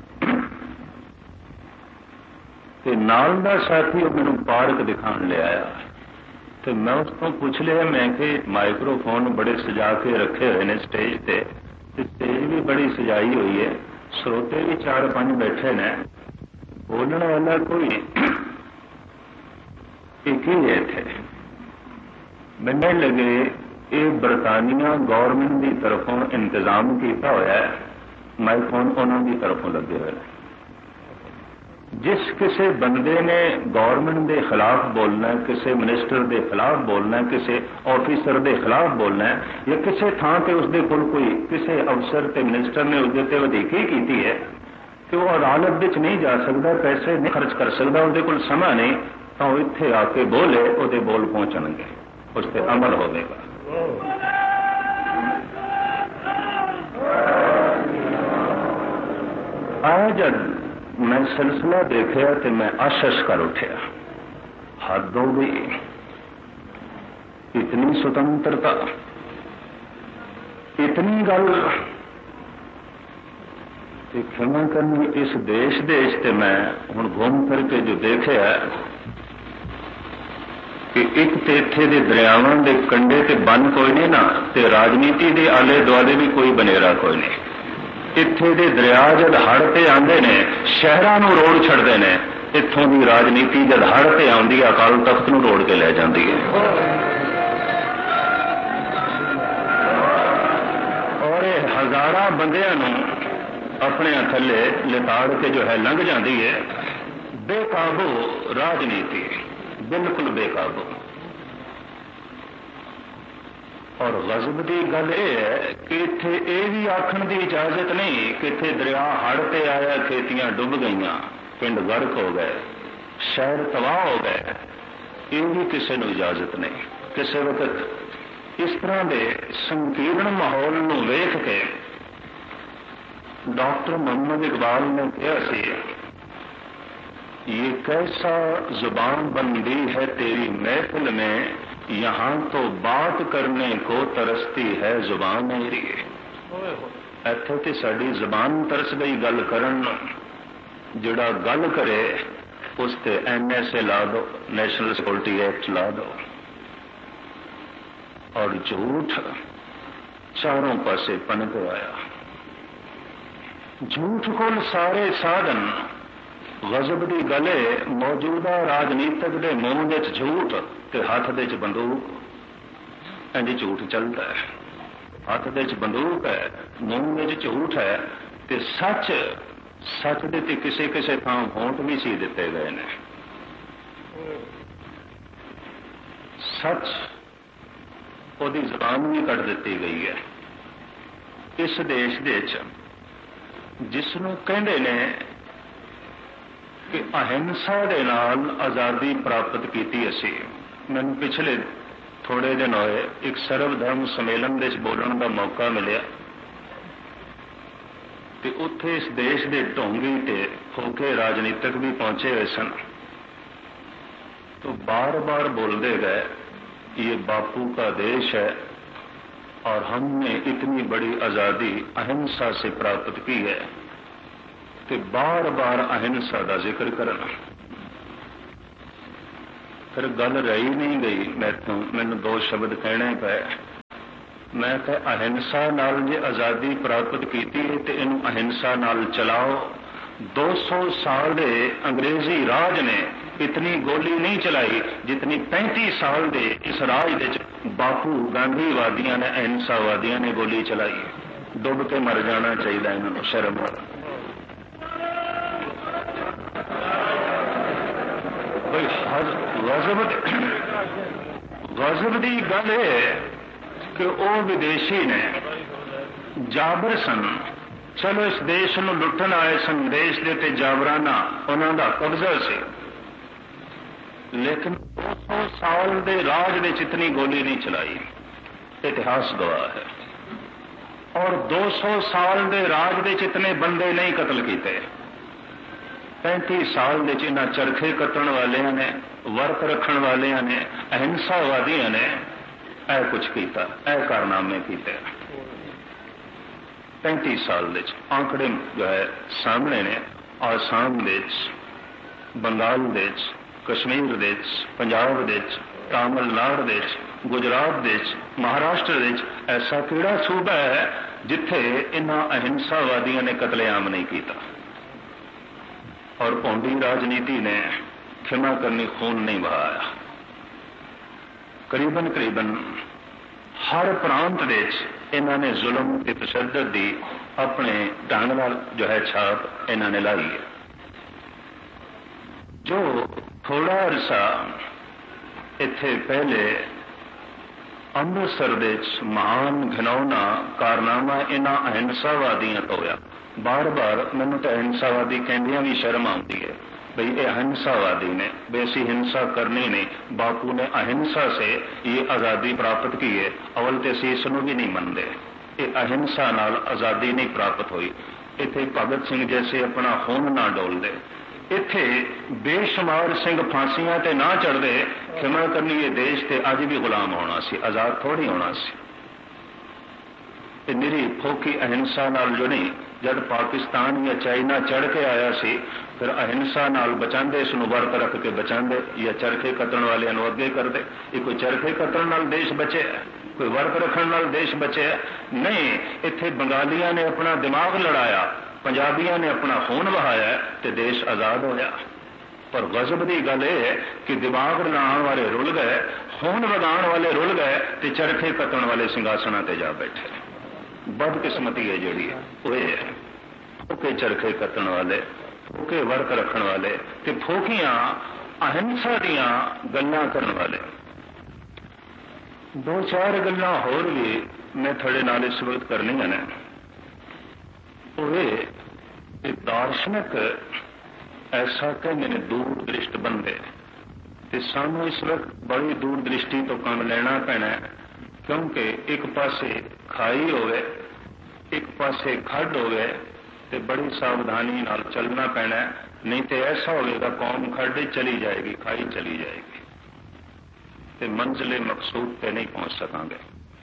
ते नाल दा साथी मैनू पार्क दिखाने ले आया, तो मैं उसको पूछ लिया, मैं कि माइक्रोफोन बड़े सजा के रखे हुए ने स्टेज पे, स्टेज भी बड़ी सजाई हुई है, श्रोते भी 4-5 बैठे ने, बोलने वाला कोई एक ही है थे। मैंने लगे ये बरतानिया गौरमेंट की तरफों इंतजाम किया हुआ है, माइक्रोफोन उन्होंने तरफों लगे हुए। जिस किसी बंदे ने गौरमेंट के खिलाफ बोलना है, किसी मिनिस्टर के खिलाफ बोलना है, किसी ऑफिसर के खिलाफ बोलना है, या किसी थां पर उसके कोई किसी अफसर ते मिनिस्टर ने उसके वधीकी की है कि वो अदालत विच नहीं जा सकता, पैसे नहीं खर्च कर सकता, उसके कोल समा नहीं, तो वो इत्थे आके बोले, वो बोल पहुंचणगे, उस पर अमल होगा। आज जब मैं सिलसिला देखा तो मैं आशश कर उठा, हद हो गई, इतनी स्वतंत्रता, इतनी गल। क्षमा करनी, इस देश से मैं हुण घूम फिर के जो देखा कि एक तो इत्थे दे दरियावां दे कंढे ते बन कोई नहीं ना, ते राजनीति के आले दुआले भी कोई बनेरा कोई नहीं। इत्थे दे दरिया जद हड़ ते आंदे ने, शहरां नूं रोड़ छड्डदे ने, इत्थों की राजनीति जद हड़ ते आउंदी है, अकाल तख्त नूं रोड़ के लै जांदी है। और हजारां बंदियां नूं अपने थले लिताड़ के जो है लंघ जाती है। बेकाबू राजनीति, बिल्कुल बेकाबू। और गजब की गल यह है कि इत्थे यह भी आखण की इजाजत नहीं कि इत्थे दरिया हड़ ते आया, खेतियां डुब गई, पिंड गर्क हो गए, शहर तबाह हो गए, ये भी किसी को इजाजत नहीं। किसी वक्त इस तरह के संकीर्ण माहौल को वेख के डॉक्टर मोहम्मद इकबाल ने कहा सी, ये कैसा जुबान बंदी है तेरी महफिल में, यहां तो बात करने को तरसती है जुबान मेरी। इत्थे ते साडी जुबान तरस गई गल करन, जिहड़ा गल करे उस ते NSA ला दो, नेशनल सिक्योरिटी एक्ट ला दो। और झूठ चारों पासे पनप आया, झूठ को सारे साधन। गजब की गले मौजूदा राजनीतिक के मुंह में झूठ ते हाथ दे च बंदूक, इंज झूठ चलता है। हाथ दे च बंदूक है, मुंह में झूठ है, ते सच सच दे ते किसी किसी थां होंठ भी सी दिते गए ने। सच ओदी जुबान भी कट दी गई है। इस देश दे जिसनों कहते ने कि अहिंसा दे नाल आजादी प्राप्त की असी। मैंने पिछले थोड़े दिन होए एक सर्वधर्म सम्मेलन दे बोलने का मौका मिले, तो उत्थे इस देश के ढोंगी ते खोखे राजनीतिक भी पहुंचे हुए सन। तो बार बार बोलते गए, ये बापू का देश है और हमने इतनी बड़ी आजादी अहिंसा से प्राप्त की है। तो बार बार अहिंसा का जिक्र करना, फिर गल रही नहीं गई। मैनू 2 शब्द कहने पे मैं कह अहिंसा नाल जे आज़ादी प्राप्त की तो इनू अहिंसा नाल चलाओ। 200 साल दे अंग्रेजी राज ने इतनी गोली नहीं चलाई जितनी 35 साल दे इस राज दे बापू गांधीवादियों ने अहिंसावादियों ने गोली चलाई। डुब के मर जाना चाहिए इन्होंने, शर्म वाला। गजब की गल है कि वह विदेशी ने जाबर सन, चलो इस देश को लुटन आए सन, देश के ते जाबराना उन्होंने कब्जा से, लेकिन 200 साल के राज में इतनी गोली नहीं चलाई। इतिहास गवाह है। और 200 साल के राज में इतने बंदे नहीं कतल किए। 35 साल के इन्होंने चरखे कतण वालिया ने, वर्त रखण वालिया ने, अहिंसावादियों ने ऐ कुछ किया, ऐ कारनामे किए। 35 साल के आंकड़े जो है सामने ने। आसाम दे, बंगाल दे, कश्मीर दे, पंजाब दे, तमिलनाडु दे, गुजरात दे, महाराष्ट्र दे ऐसा केड़ा सूबा है जिथे इन्हां अहिंसावादियों ने कतलेआम नहीं किया। और पौंडी राजनीति ने क्षमा करनी, खून नहीं बहाया। करीबन हर प्रांत इन्होंने जुल्म ते तशद्दुद दी अपने ढंग नाल जो है छाप इन्होंने लाई है। जो थोड़ा अरसा इत्थे पहले अमृतसर दे महान घिनौना कारनामा इन्हां अहिंसावादियों तो होया। बार बार मैनू तो अहिंसावादी कहंदियां भी शर्म आती है भाई ये अहिंसावादी ने, बेसी हिंसा करनी नहीं। बापू ने अहिंसा से ये आज़ादी प्राप्त की है। अवल तो असीं इसनूं भी नहीं मनते। ये अहिंसा नाल आज़ादी नहीं प्राप्त हुई। इत्थे भगत सिंह जैसे अपना खून ना डोलते, इत्थे बेशुमार सिंह फांसियां ते ना चढ़ते। क्षमा करनी, ये देश ते अज भी गुलाम होना सी, आज़ाद थोड़ी होना सी। निरी फोकी अहिंसा नाल जो नहीं, जब पाकिस्तान या चाइना चढ़ के आया सी फिर अहिंसा नाल बचाते, इसनूं वर्त रख के बचाते, या चरखे कतण वाले अगे करते। ये कोई चरखे कतण नाल देश बचे, कोई वर्त रखण नाल देश बचे नहीं। इत्थे बंगालियां ने अपना दिमाग लड़ाया, पंजाबियों ने अपना खून बहाया तो देश आज़ाद होया। पर गजब की गल यह है कि दिमाग लड़ाने वाले रुल गए, खून वगाने वाले रुल गए, तो चरखे कतण वाले सिंघासना ते जा बैठे। बदकिस्मती है जी, वो है फोके चरखे कतण वाले, फोके वर्त रखण वाले ते फोकियां अहिंसा दियां गल्लां करन वाले। 2-4 गल्लां होर भी मैं थोड़े नाल इस वक्त करनियां ने। दार्शनिक ऐसा कहते हैं दूरदृष्ट बंदे, ते सानू इस वक्त बड़ी दूरदृष्टि तो काम लेना पैना है, क्योंकि एक पासे खाई होवे, एक पासे खड्ड होवे, ते बड़ी सावधानी नाल चलना पैना है। नहीं तो ऐसा होगा कौम खड्ड चली जाएगी, खाई चली जाएगी, ते मंजिले मकसूद पे नहीं पहुंच सकांगे।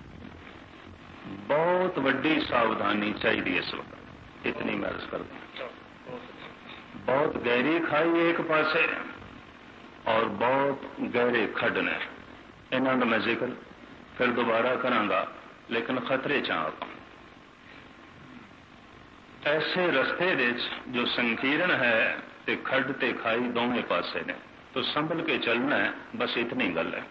बहुत वड्डी सावधानी चाहिए इस वक्त, इतनी मैं अर्ज करता हूं। बहुत गहरी खाई एक पासे और बहुत गहरे खड्ड ने। इन्हां दा मैं जिक्र फिर दोबारा करांगा, लेकिन खतरे च आप ऐसे रस्ते जो संकीर्ण है ते खड्ड ते खाई दोवें पासे ने, तो संभल के चलना है, बस इतनी गल है।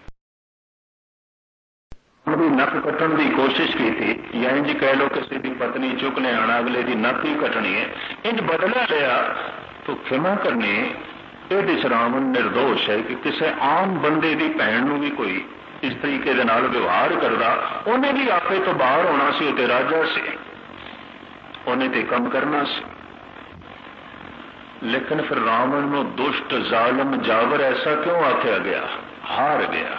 नक कट्टण की कोशिश की थी, या इंज कह लो किसी की पत्नी चुकने आना, अगले की नक ही कटनी है, इंज बदला लिया तो क्षमा करनी। ये रावण निर्दोष है कि किसी आम बंदे की भैन नूं भी कोई इस तरीके दे नाल व्यवहार करता, उन्हें भी आपे तो बाहर होना सी, ते राजा से उन्हें ते कम करना सी। लेकिन फिर रावण नूं दुष्ट जालम जावर ऐसा क्यों आख्या गया? हार गया।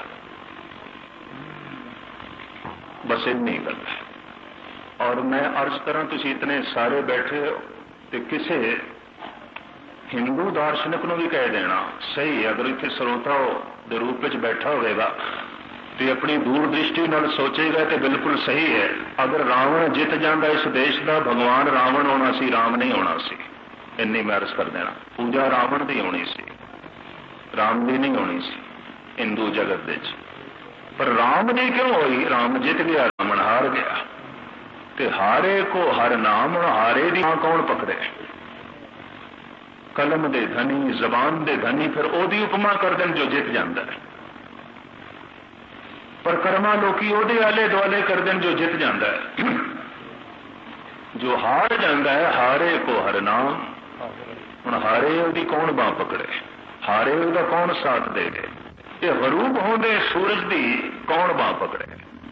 बस इतनी गल है। और मैं अर्ज करा, तुम इतने सारे बैठे हो तो किसी हिंदू दार्शनिक को भी कह देना सही, अगर इतने श्रोता के रूप में बैठा होगा तो अपनी दूरदृष्टि नाल सोचेगा तो बिल्कुल सही है। अगर रावण जित जाता इस देश का, भगवान रावण होना सी, राम नहीं होना सी। इन्नी मैं अर्ज कर देना, पूजा रावण की होनी सी, राम की नहीं होनी सी हिंदू जगत दे। पर राम जी क्यों हुई? राम जित गया, रावण हार हार गया। ते हारे को हर नाम, हारे दी कौन पकड़े? कलम दे धनी, जबान दे धनी फिर ओदी उपमा कर देन जो जित जाता है, पर कर्मा लोकी ओदे आले दुआले कर देन जो जित जाता है। जो हार जाता है हारे को हर नाम, हुण हारे ओदी कौन बांह पकड़े? हारे ओदा कौन साथ दे गए? ये गरूब होंदे सूरज दी कौन बांह पकड़े?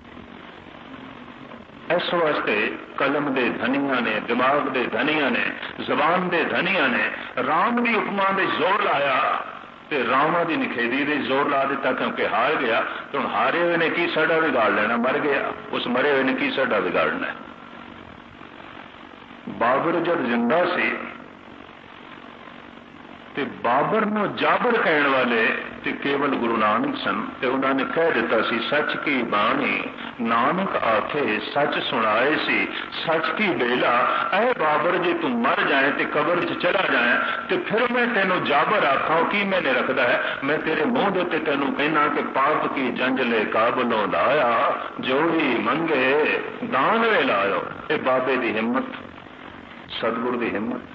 इस वास्ते कलम दे धनिया ने, दिमाग दे धनिया ने, जबान दे धनिया ने राम की उपमा दे जोर लाया ते रामा की निखेधी दे जोर ला दिता, क्योंकि हार गया। तो हुण हारे हुए ने की साडा बिगाड़ लेना? मर गया, उस मरे हुए ने की साडा बिगाड़ना? बाबर जब जिंदा सी ते बाबर नूं जाबर कहण वाले ते केवल गुरु नानक सन, ते उन्होंने कह दिता सी सच की बाणी नानक आखे सच सुनाए सी सच की बेला। ऐ बाबर जे तू मर जाए ते कबर च चला जाए ते फिर मैं तेनों जाबर आखा की मैंने रखदा है? मैं तेरे मुंह दे उत्ते तेनों कहना कि पाप की जंजले काबलों लाया, जोड़ी मंगे दान वे लायो। ये बाबे की हिम्मत, सतगुरु की हिम्मत।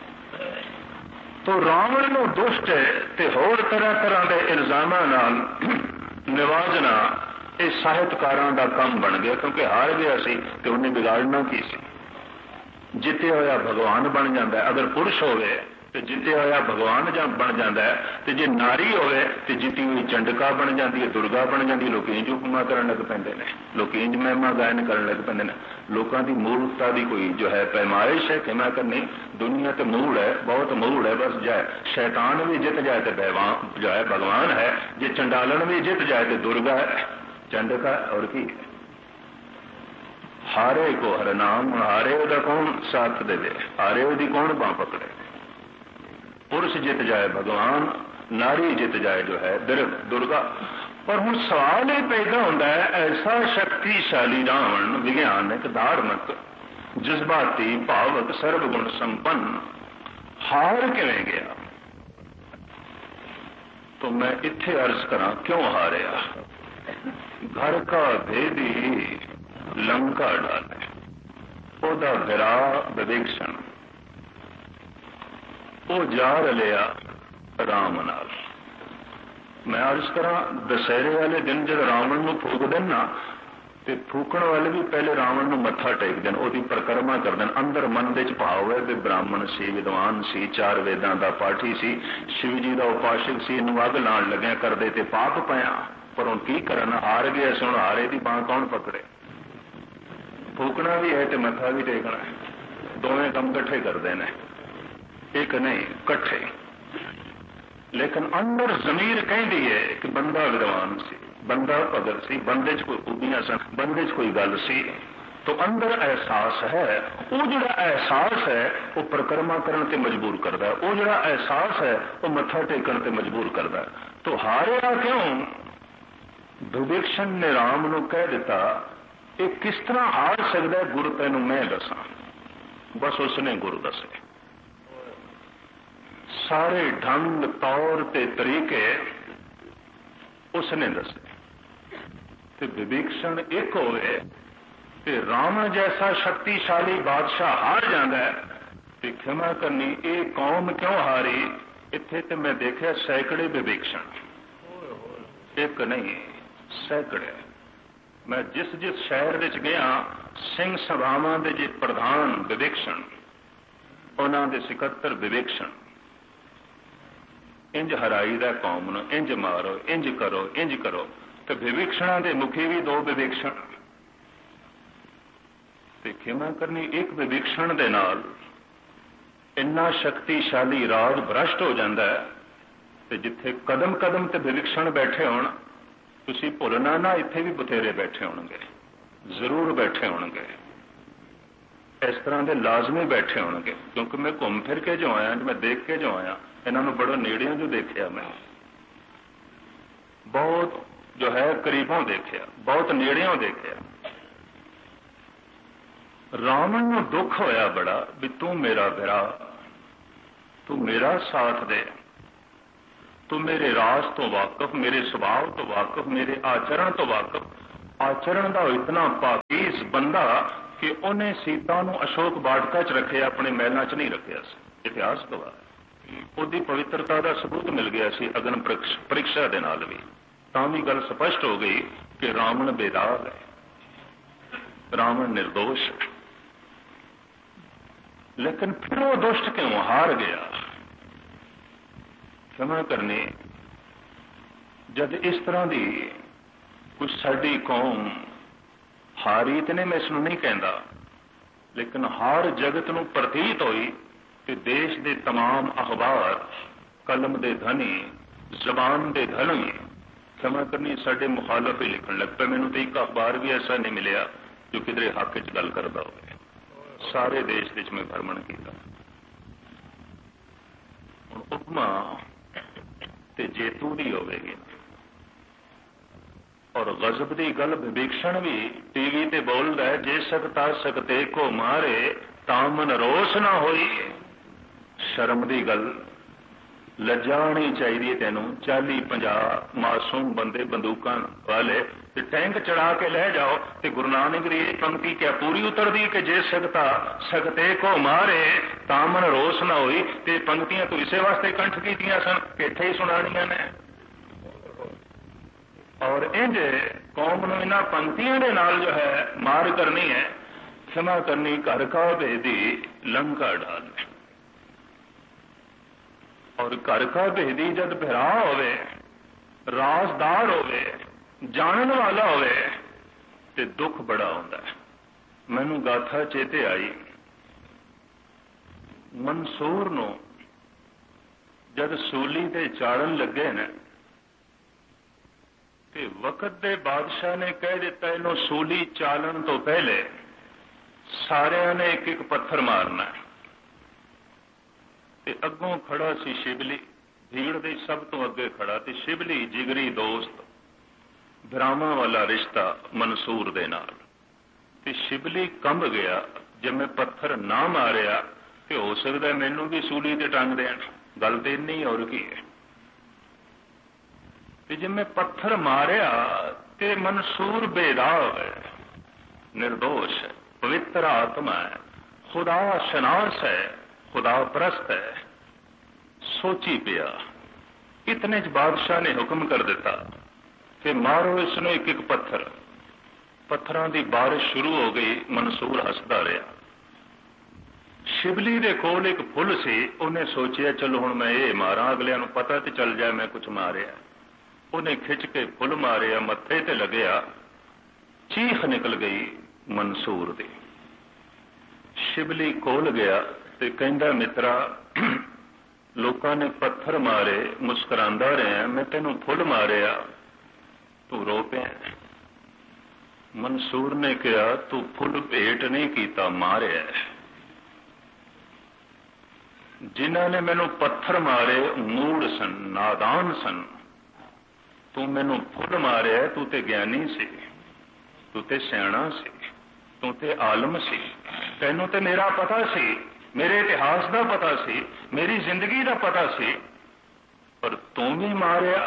तो रावण नूं दुष्ट ते होर तरह तरह के इल्जामां नाल निवाजना ये साहित्यकारां दा काम बन गया, क्योंकि हार गया सी ते उन्हें बिगाड़ना की सी। जिते होया भगवान बन जाता है, अगर पुरुष होवे ते जिते होया भगवान बन जाता है, ते जे नारी होवे ते जिती हुई चंडका बन जाती है, दुर्गा बन जाती है। लोग इंज उपमा करन लग पैंदे ने, लोग इंज महिमा गायन करन लग पैंदे ने। लोगों की मूर्खता की कोई जो है पैमाइश है कि मैं करनी दुनिया तो मूल है, बहुत मूल है। बस जाए शैतान भी जित जाए तो जो है भगवान है, जे चंडालन भी जित जाए तो दुर्गा है, चंडका और की। हारे को हर नाम, हारे ओदा कौन साथ दे? हारे ओदी कौन बांह पकड़े? पुरुष जित जाए भगवान, नारी जित जाए जो है दुर्गा। पर हुण सवाल यह पैदा होता है, ऐसा शक्तिशाली रावण विज्ञानिक, धार्मिक, जज्बाती, भावक, सर्वगुण संपन्न हार किवें गया? तो मैं इत्थे अर्ज करा क्यों हारिया? घर का भेदी लंका डाले, ओदा विरा विवेक्षण वो जा रलिया राम नाल। मैं अर्ज करा दशहरे वाले दिन जब रावण नूं फूक देन ना, ते फूकण वाले भी पहले रावण नूं मत्था टेक देन, ओदी परिक्रमा कर देन। अंदर मन दे च भाव है भी ब्राह्मण सी, विद्वान सी, 4 वेदां दा पाठी सी, शिव जी दा उपासक सी, इनूं अग लाण लग्या करदे ते पाप पाया। पर हुण की करन? हार गया सुण, हारे दी बांह कौन पकड़े? फूकना भी है ते मत्था भी टेकना है, दोवें काम कट्ठे करदे ने, एक नहीं कट्ठे। लेकिन अंदर जमीर कहती है कि बंदा विद्वान सी, बंदा भगत सी, बंदे च कोई खूबियां सन, बंदे च कोई गल सी। तो अंदर एहसास है, वो जिहड़ा एहसास है वो परिक्रमा करने ते मजबूर करता है, वो जिहड़ा एहसास है वो मत्था टेकन ते मजबूर करता है। तो हारिया क्यों? विवेक्षण ने राम नूं कह दिता ये किस तरह हार सकता है? गुरु तैनूं मैं दसां। बस उसने गुरु दसे सारे ढंग तौर ते तरीके उसने दसे। ते विवेक्षण एक होवे ते रावण जैसा शक्तिशाली बादशाह हार जाता है ते क्षमा करनी ये कौम क्यों हारी? इत्थे ते मैं देखा सैकड़े विवेक्षण, एक नहीं सैकड़े। मैं जिस जिस शहर विच गया सिंह सभावां दे जे प्रधान विवेक्षण, उन्हां दे सिकत्तर विवेक्षण, इंज हराई दा कौम नूं, इंज मारो, इंज करो, इंज करो। तो विवेक्षणा दे मुखी भी 2 विवेक्षण ते क्षमा करनी एक विवेक्षण दे नाल इन्ना शक्तिशाली राज भ्रष्ट हो जाता है। ते जिथे कदम कदम ते विवेक्षण बैठे होण, तुसीं भुलना ना इत्थे भी बथेरे बैठे होणगे, जरूर बैठे होणगे, इस तरह के लाजमी बैठे होणगे। क्योंकि मैं घूम फिर के जो आया, मैं देख के जो आया, इन्हों बड़े नेड़ियों जो देखा, मैं बहुत जो है करीबों देखा, बहुत नेड़ियों देखा। रावण नूं दुख होया बड़ा भी तू मेरा विरा, तू मेरा साथ दे, तू मेरे राज तो वाकफ, मेरे सुभाव तो वाकफ, मेरे आचरण तो वाकफ, ਆਚਰਣ ਦਾ ਇਤਨਾ ਪਾਕੀਜ਼ ਬੰਦਾ ਕਿ ਉਹਨੇ ਸੀਤਾ ਨੂੰ ਅਸ਼ੋਕ ਬਾਟਕਾ 'ਚ ਰੱਖਿਆ, ਆਪਣੇ ਮਹਿਲਾਂ 'ਚ ਨਹੀਂ ਰੱਖਿਆ ਸੀ। ਇਤਿਹਾਸ ਗਵਾਹ ਉਹਦੀ ਪਵਿੱਤਰਤਾ ਦਾ ਸਬੂਤ ਮਿਲ ਗਿਆ ਸੀ ਅਗਨ ਪ੍ਰੀਖਿਆ ਦੇ ਨਾਲ ਵੀ। ਤਾਂ ਵੀ ਗੱਲ ਸਪਸ਼ਟ ਹੋ ਗਈ ਕਿ ਰਾਵਣ ਬੇਦਾਗ ਹੈ, ਰਾਵਣ ਨਿਰਦੋਸ਼ ਹੈ। ਲੇਕਿਨ ਫਿਰ ਉਹ ਦੁਸ਼ਟ ਕਿਉਂ ਹਾਰ ਗਿਆ? क्षमा करनी, जब इस तरह की कुछ साडी कौम हारी तो नहीं, मैं इसनूं नहीं कहता, लेकिन हार जगत नूं प्रतीत हुई कि देश के तमाम अखबार कलम के धनी, जबान के धनी, क्षमा करनी, साडे मुखालफ ही लिखण लग पे। मैनूं तो एक अखबार भी ऐसा नहीं मिलिया जो किधरे हक च गल करदा होवे। सारे देश विच मैं भ्रमण किया। हुण उपमा ते जेतू दी होवेगी और गजब की गल विभीषण भी टीवी ते बोलदा है, जे सकता सकते को मारे तामन रोस ना होई। शर्म की गल, लज्जा होनी चाहिए तेनों। 40-50 मासूम बंदे बंदूकां वाले ते टैंक चढ़ा के ले जाओ ते गुरु नानक की पंक्ति क्या पूरी उतरदी कि जे सकता सकते को मारे तामन रोस ना होई। ते पंक्तियां तो इसे वास्ते कंठ कीतियां सन कि इत्थे ही सुनानियां ने। और इंज कौम नूं इन्हां पंक्तियां दे नाल जो है मार करनी है। क्षमा करनी, घर का भेदी लंका डाल। और घर का भेदी जब भरा होवे, राजदार होवे, जानन वाला होवे ते दुख बड़ा होंदा है। मैनू गाथा चेते आई, मंसूर नूं जब सूली ते चाड़न लगे ने ते वक्त दे बादशाह ने कह दिता इन्हों सूली चालन तो पहले सारियां ने एक एक पत्थर मारना है। ते अगों खड़ा सी शिबली, भीड़ दे सब तो अगे खड़ा ते शिबली जिगरी दोस्त, भरावां वाला रिश्ता मंसूर दे नाल। ते शिबली कंब गया, जब मैं पत्थर ना मारिया ते हो सकता है मैनू भी सूली ते टंग देण। गल ते इन्नी और की है। ते जब मैं पत्थर मारिया ते मंसूर बेदाग है, निर्दोष है, पवित्र आत्मा है, खुदा शनास है, खुदा परस्त है। सोची पिया, इतने च बादशाह ने हुक्म कर दिता कि मारो इसनों एक एक पत्थर। पत्थरों की बारिश शुरू हो गई। मंसूर हसदा रहा। शिबली दे कोल एक फुल सी, उन्हें सोचिया चलो हुण मैं ये मारा, अगलियां नूं पता तो चल जाए मैं कुछ मारिया। उन्हें खिंच के फुल मारिया, मत्थे ते लगया, चीख निकल गई मंसूर दी। शिबली कोल गया ते कहंदा मित्रा, लोकां ने पत्थर मारे, मुस्कुरांदा रहा, मैं तेनों फुल मारिया, तू रो पिया। मंसूर ने कहा तू फुल भेट नहीं कीता, मारिया। जिन्हां ने मैनू पत्थर मारे मूड़ सन, नादान सन। तू मैनू फुल मारिया, तू ते ज्ञानी सी, तू ते सियाणा सी, तू ते आलम सी, तैनू ते मेरा पता सी, मेरे इतिहास का पता सी, मेरी जिंदगी का पता सी, पर तू भी मारिया।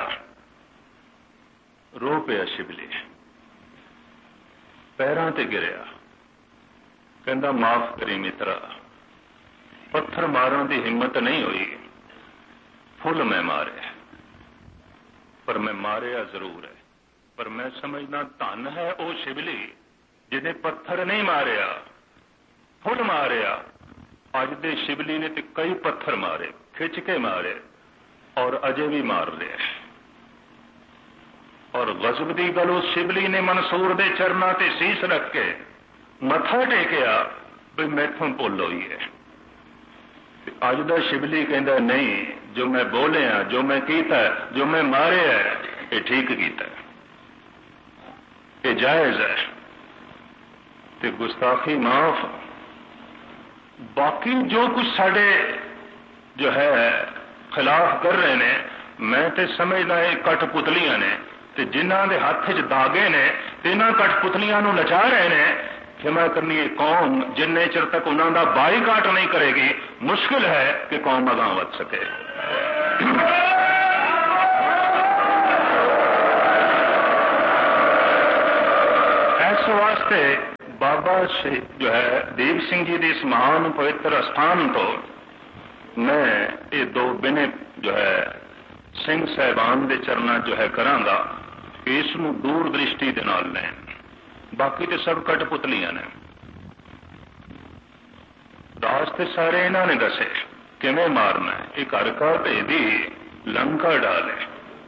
रो पिया शिबली, पैरां ते गिरिया, कहंदा माफ करी मित्रा, पत्थर मारन की हिम्मत नहीं हुई, फुल मैं मारे, पर मैं मारिया जरूर है। पर मैं समझना धन है वो शिबली जिन्हें पत्थर नहीं मारिया, फुल मारिया। अज दे शिबली ने तो कई पत्थर मारे, खिंच के मारे, और अजे भी मार रहे। और गजब की गल, उस शिबली ने मंसूर दे चरना ते सीस रख के मथा टेकिया भी मैथों भुल हुई है। अज दा शिबली कहता नहीं, जो मैं बोलिया, जो मैं कीता, जो मैं मारिया ये ठीक कीता, ये जायज है, ते गुस्ताखी माफ। बाकी जो कुछ साडे जो है खिलाफ कर रहे ने, मैं तो समझदा ये कठपुतलियां ने, ते जिन्हां दे हत्थ च दागे ने, इन्हां कठपुतलियां नूं नचा रहे ने। क्षमा करनी, ये कौम जिन्ने चिर तक उन्हां दा बाईकाट नहीं करेगी, मुश्किल है कि कौम अगां वध सके। वास्ते बाबा जो है देव सिंह जी के इस महान पवित्र स्थान तो मैं ये दो बिने जो है सिंह साहबान के चरणों जो है करांगा कि इसनूं दूर दृष्टि दे नाल लैण, बाकी तो सब कठपुतलियां ने। रास्ते सारे इन्होंने दसे किवें मारना है, एक घर का भेदी लंका डाले।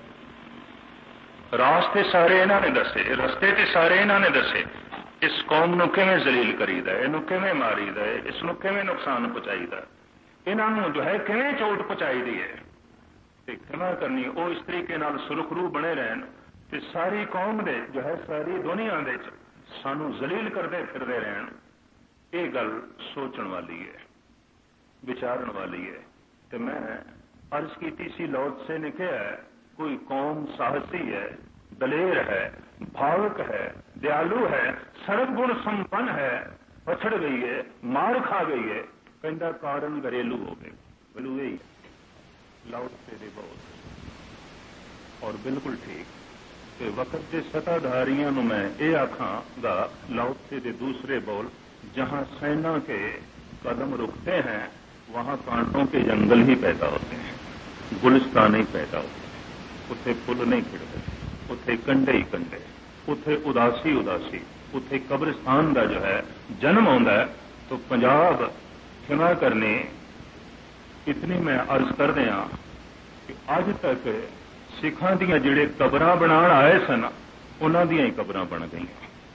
रास्ते सारे इन्होंने दसे, रस्ते ते सारे इन्होंने दसे। इस कौम नूं किवें जलील करीदा है, इनू किवें मारीदा है, इसनूं किवें नुकसान पहुंचाईदा, इन्हों जो है किवें चोट पहुंचाई दी है। ते क्षमा करनी वो इस तरीके नाल सुरखरू बने रहन ते सारी कौम दे जो है सारी दुनिया दे सानू जलील करते फिरते रहन। ये गल सोचण वाली है, विचारण वाली है। तो मैं अर्ज की सी लौट से ने कहा है कोई कौम साहसी है, दलेर है, भावुक है, दयालु है, सर्वगुण संपन्न है, पछड़ गई है, मार खा गई है, कहता कारण घरेलू हो गए। बोलू यही लौट से दे बहुत और बिल्कुल ठीक। तो वक्त के सत्ताधारियों को मैं ये आखांगा लौट से दे दूसरे बोल, जहां सेना के कदम रुकते हैं वहां कांटों के जंगल ही पैदा होते हैं, गुलिस्तान ही पैदा होते हैं। उथे फुल नहीं खिड़ते, उथे कंडे ही कंडे, उथे उदासी उदासी, उथे कब्रिस्तान का जो है जन्म आता है। तो पंजाब क्षमा करनी इतनी मैं अर्ज कर दिया कि अज तक सिखां दियां जिहड़े कबरां बनाण आए सन उन्हां दियां ही कबरां बन गई।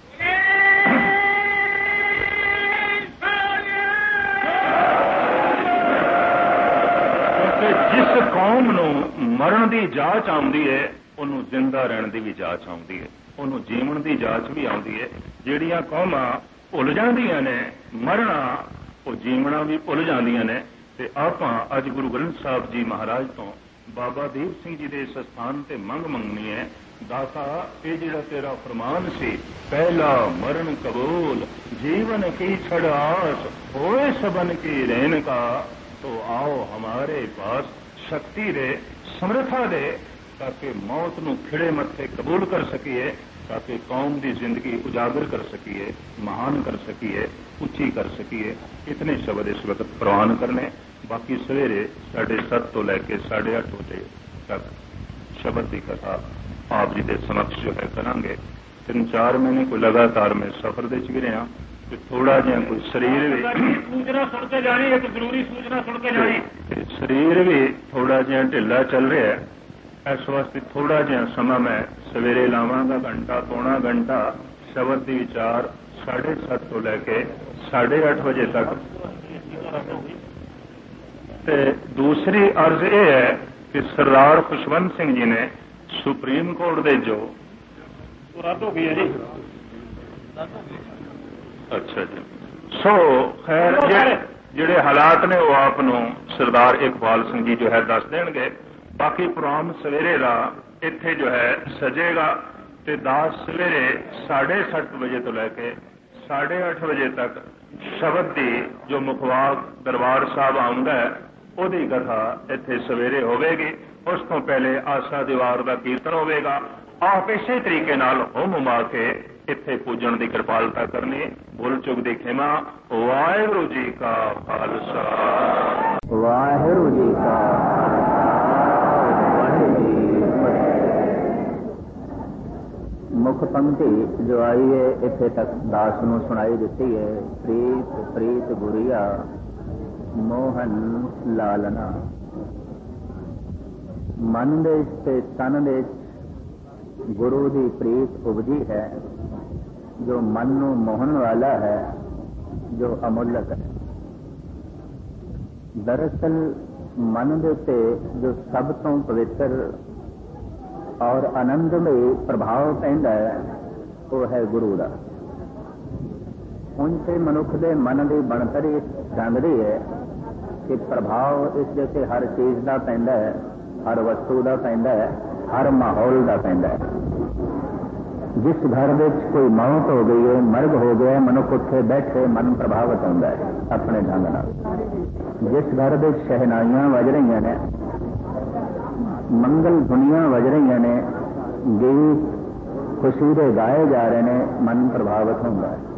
जिस कौम नूं मरण की जांच आउंदी है उन्होंने जिंदा रहने की भी जांच आउंदी है, उन्होंने जीवन की जांच भी आउंदी है। जिहड़ियां कौमां भुल जांदियां ने मरना, वो जीवना भी भुल जांदियां ने। ते आपां अज गुरु ग्रंथ साहब जी महाराज तो बाबा दीप सिंह जी के इस स्थान ते मंग मंगनी है, दाता ये जिहड़ा तेरा फरमान सी, पहला मरण कबूल जीवन की छड़ आस होए सबन की रहन का, तो आओ हमारे पास शक्ति दे, समर्था दे, ताकि मौत नूं खिड़े मत्थे कबूल कर सकीए, ताकि कौम की जिंदगी उजागर कर सकीए, महान कर सकीए, उच्ची कर सकीए। इतने शब्द इस वक्त प्रवान करने। बाकी सवेरे 7:30 तो लैके 8:30 बजे तक शब्द की कथा आप जी के समक्ष जो है करांगे। 3-4 महीने को लगातार मैं सफर दे च रहा, थोड़ा जिहा कोई शरीर भी सूचना सुन के जानी, एक जरूरी सूचना सुन के जानी, शरीर भी थोड़ा जिहा ढिला चल रहा है। इस वास्ते थोड़ा जिहा समा मैं सवेरे लावांगा, घंटा पौना घंटा शब्द की विचार 7:30 तो लैके 8:30 बजे तक। ते दूसरी अर्ज यह है कि सरदार खुशवंत सिंह जी ने सुप्रीम कोर्ट दे जो रद्द हो गई है जी। अच्छा जी। सो खैर जिहड़े हालात ने वो आप सरदार इकबाल सिंह जी जो है दस देंगे। बाकी प्रोग्राम सवेरे का इत्थे जो है सजेगा ते 10 सवेरे 7:30 बजे तो लैके 8:30 बजे तक शब्द की जो मुखवाक दरबार साहब आउंदा है उहदी कथा इत्थे सवेरे होवेगी। उस तो पहले आशा दीवार का कीर्तन होवेगा। आप इसे तरीके नाल हुम हुमा के इत्थे पूजन की कृपालता करनी। भुल चुक दी खिमा। वाहिगुरू जी का खालसा, वाहिगुरू जी का मुख पंक्ति जो आई है इत्थे तक दास नूं सुनाई दिती है। प्रीत प्रीत गुरिया मोहन लालना। मन दे ते तन दे गुरु की प्रीत उपजी है, जो मन नूं मोहन वाला है, जो अमूलक है। दरअसल मन दे उत्ते जो सब तो पवित्र और आनंदमय प्रभाव पैंदा है वो है गुरु का। उनसे मनुख के मन की बनतर जानती है कि प्रभाव इस जैसे हर चीज का पैंदा है, हर वस्तु का पैंदा है, हर माहौल का पैंदा है। जिस घर में कोई मौत हो गई है, मर्ग हो गया, मनुख उत्थे बैठे मन प्रभावित होता है अपने ढंग नाल। जिस घर में शहनाइयां वज रही ने, मंगल धुनियां वज रही ने, गीत ਖੁਸ਼ੀ ਦੇ ਗਾਏ ਜਾ ਰਹੇ ਨੇ, ਮਨ ਪ੍ਰਭਾਵਿਤ ਹੁੰਦਾ ਹੈ।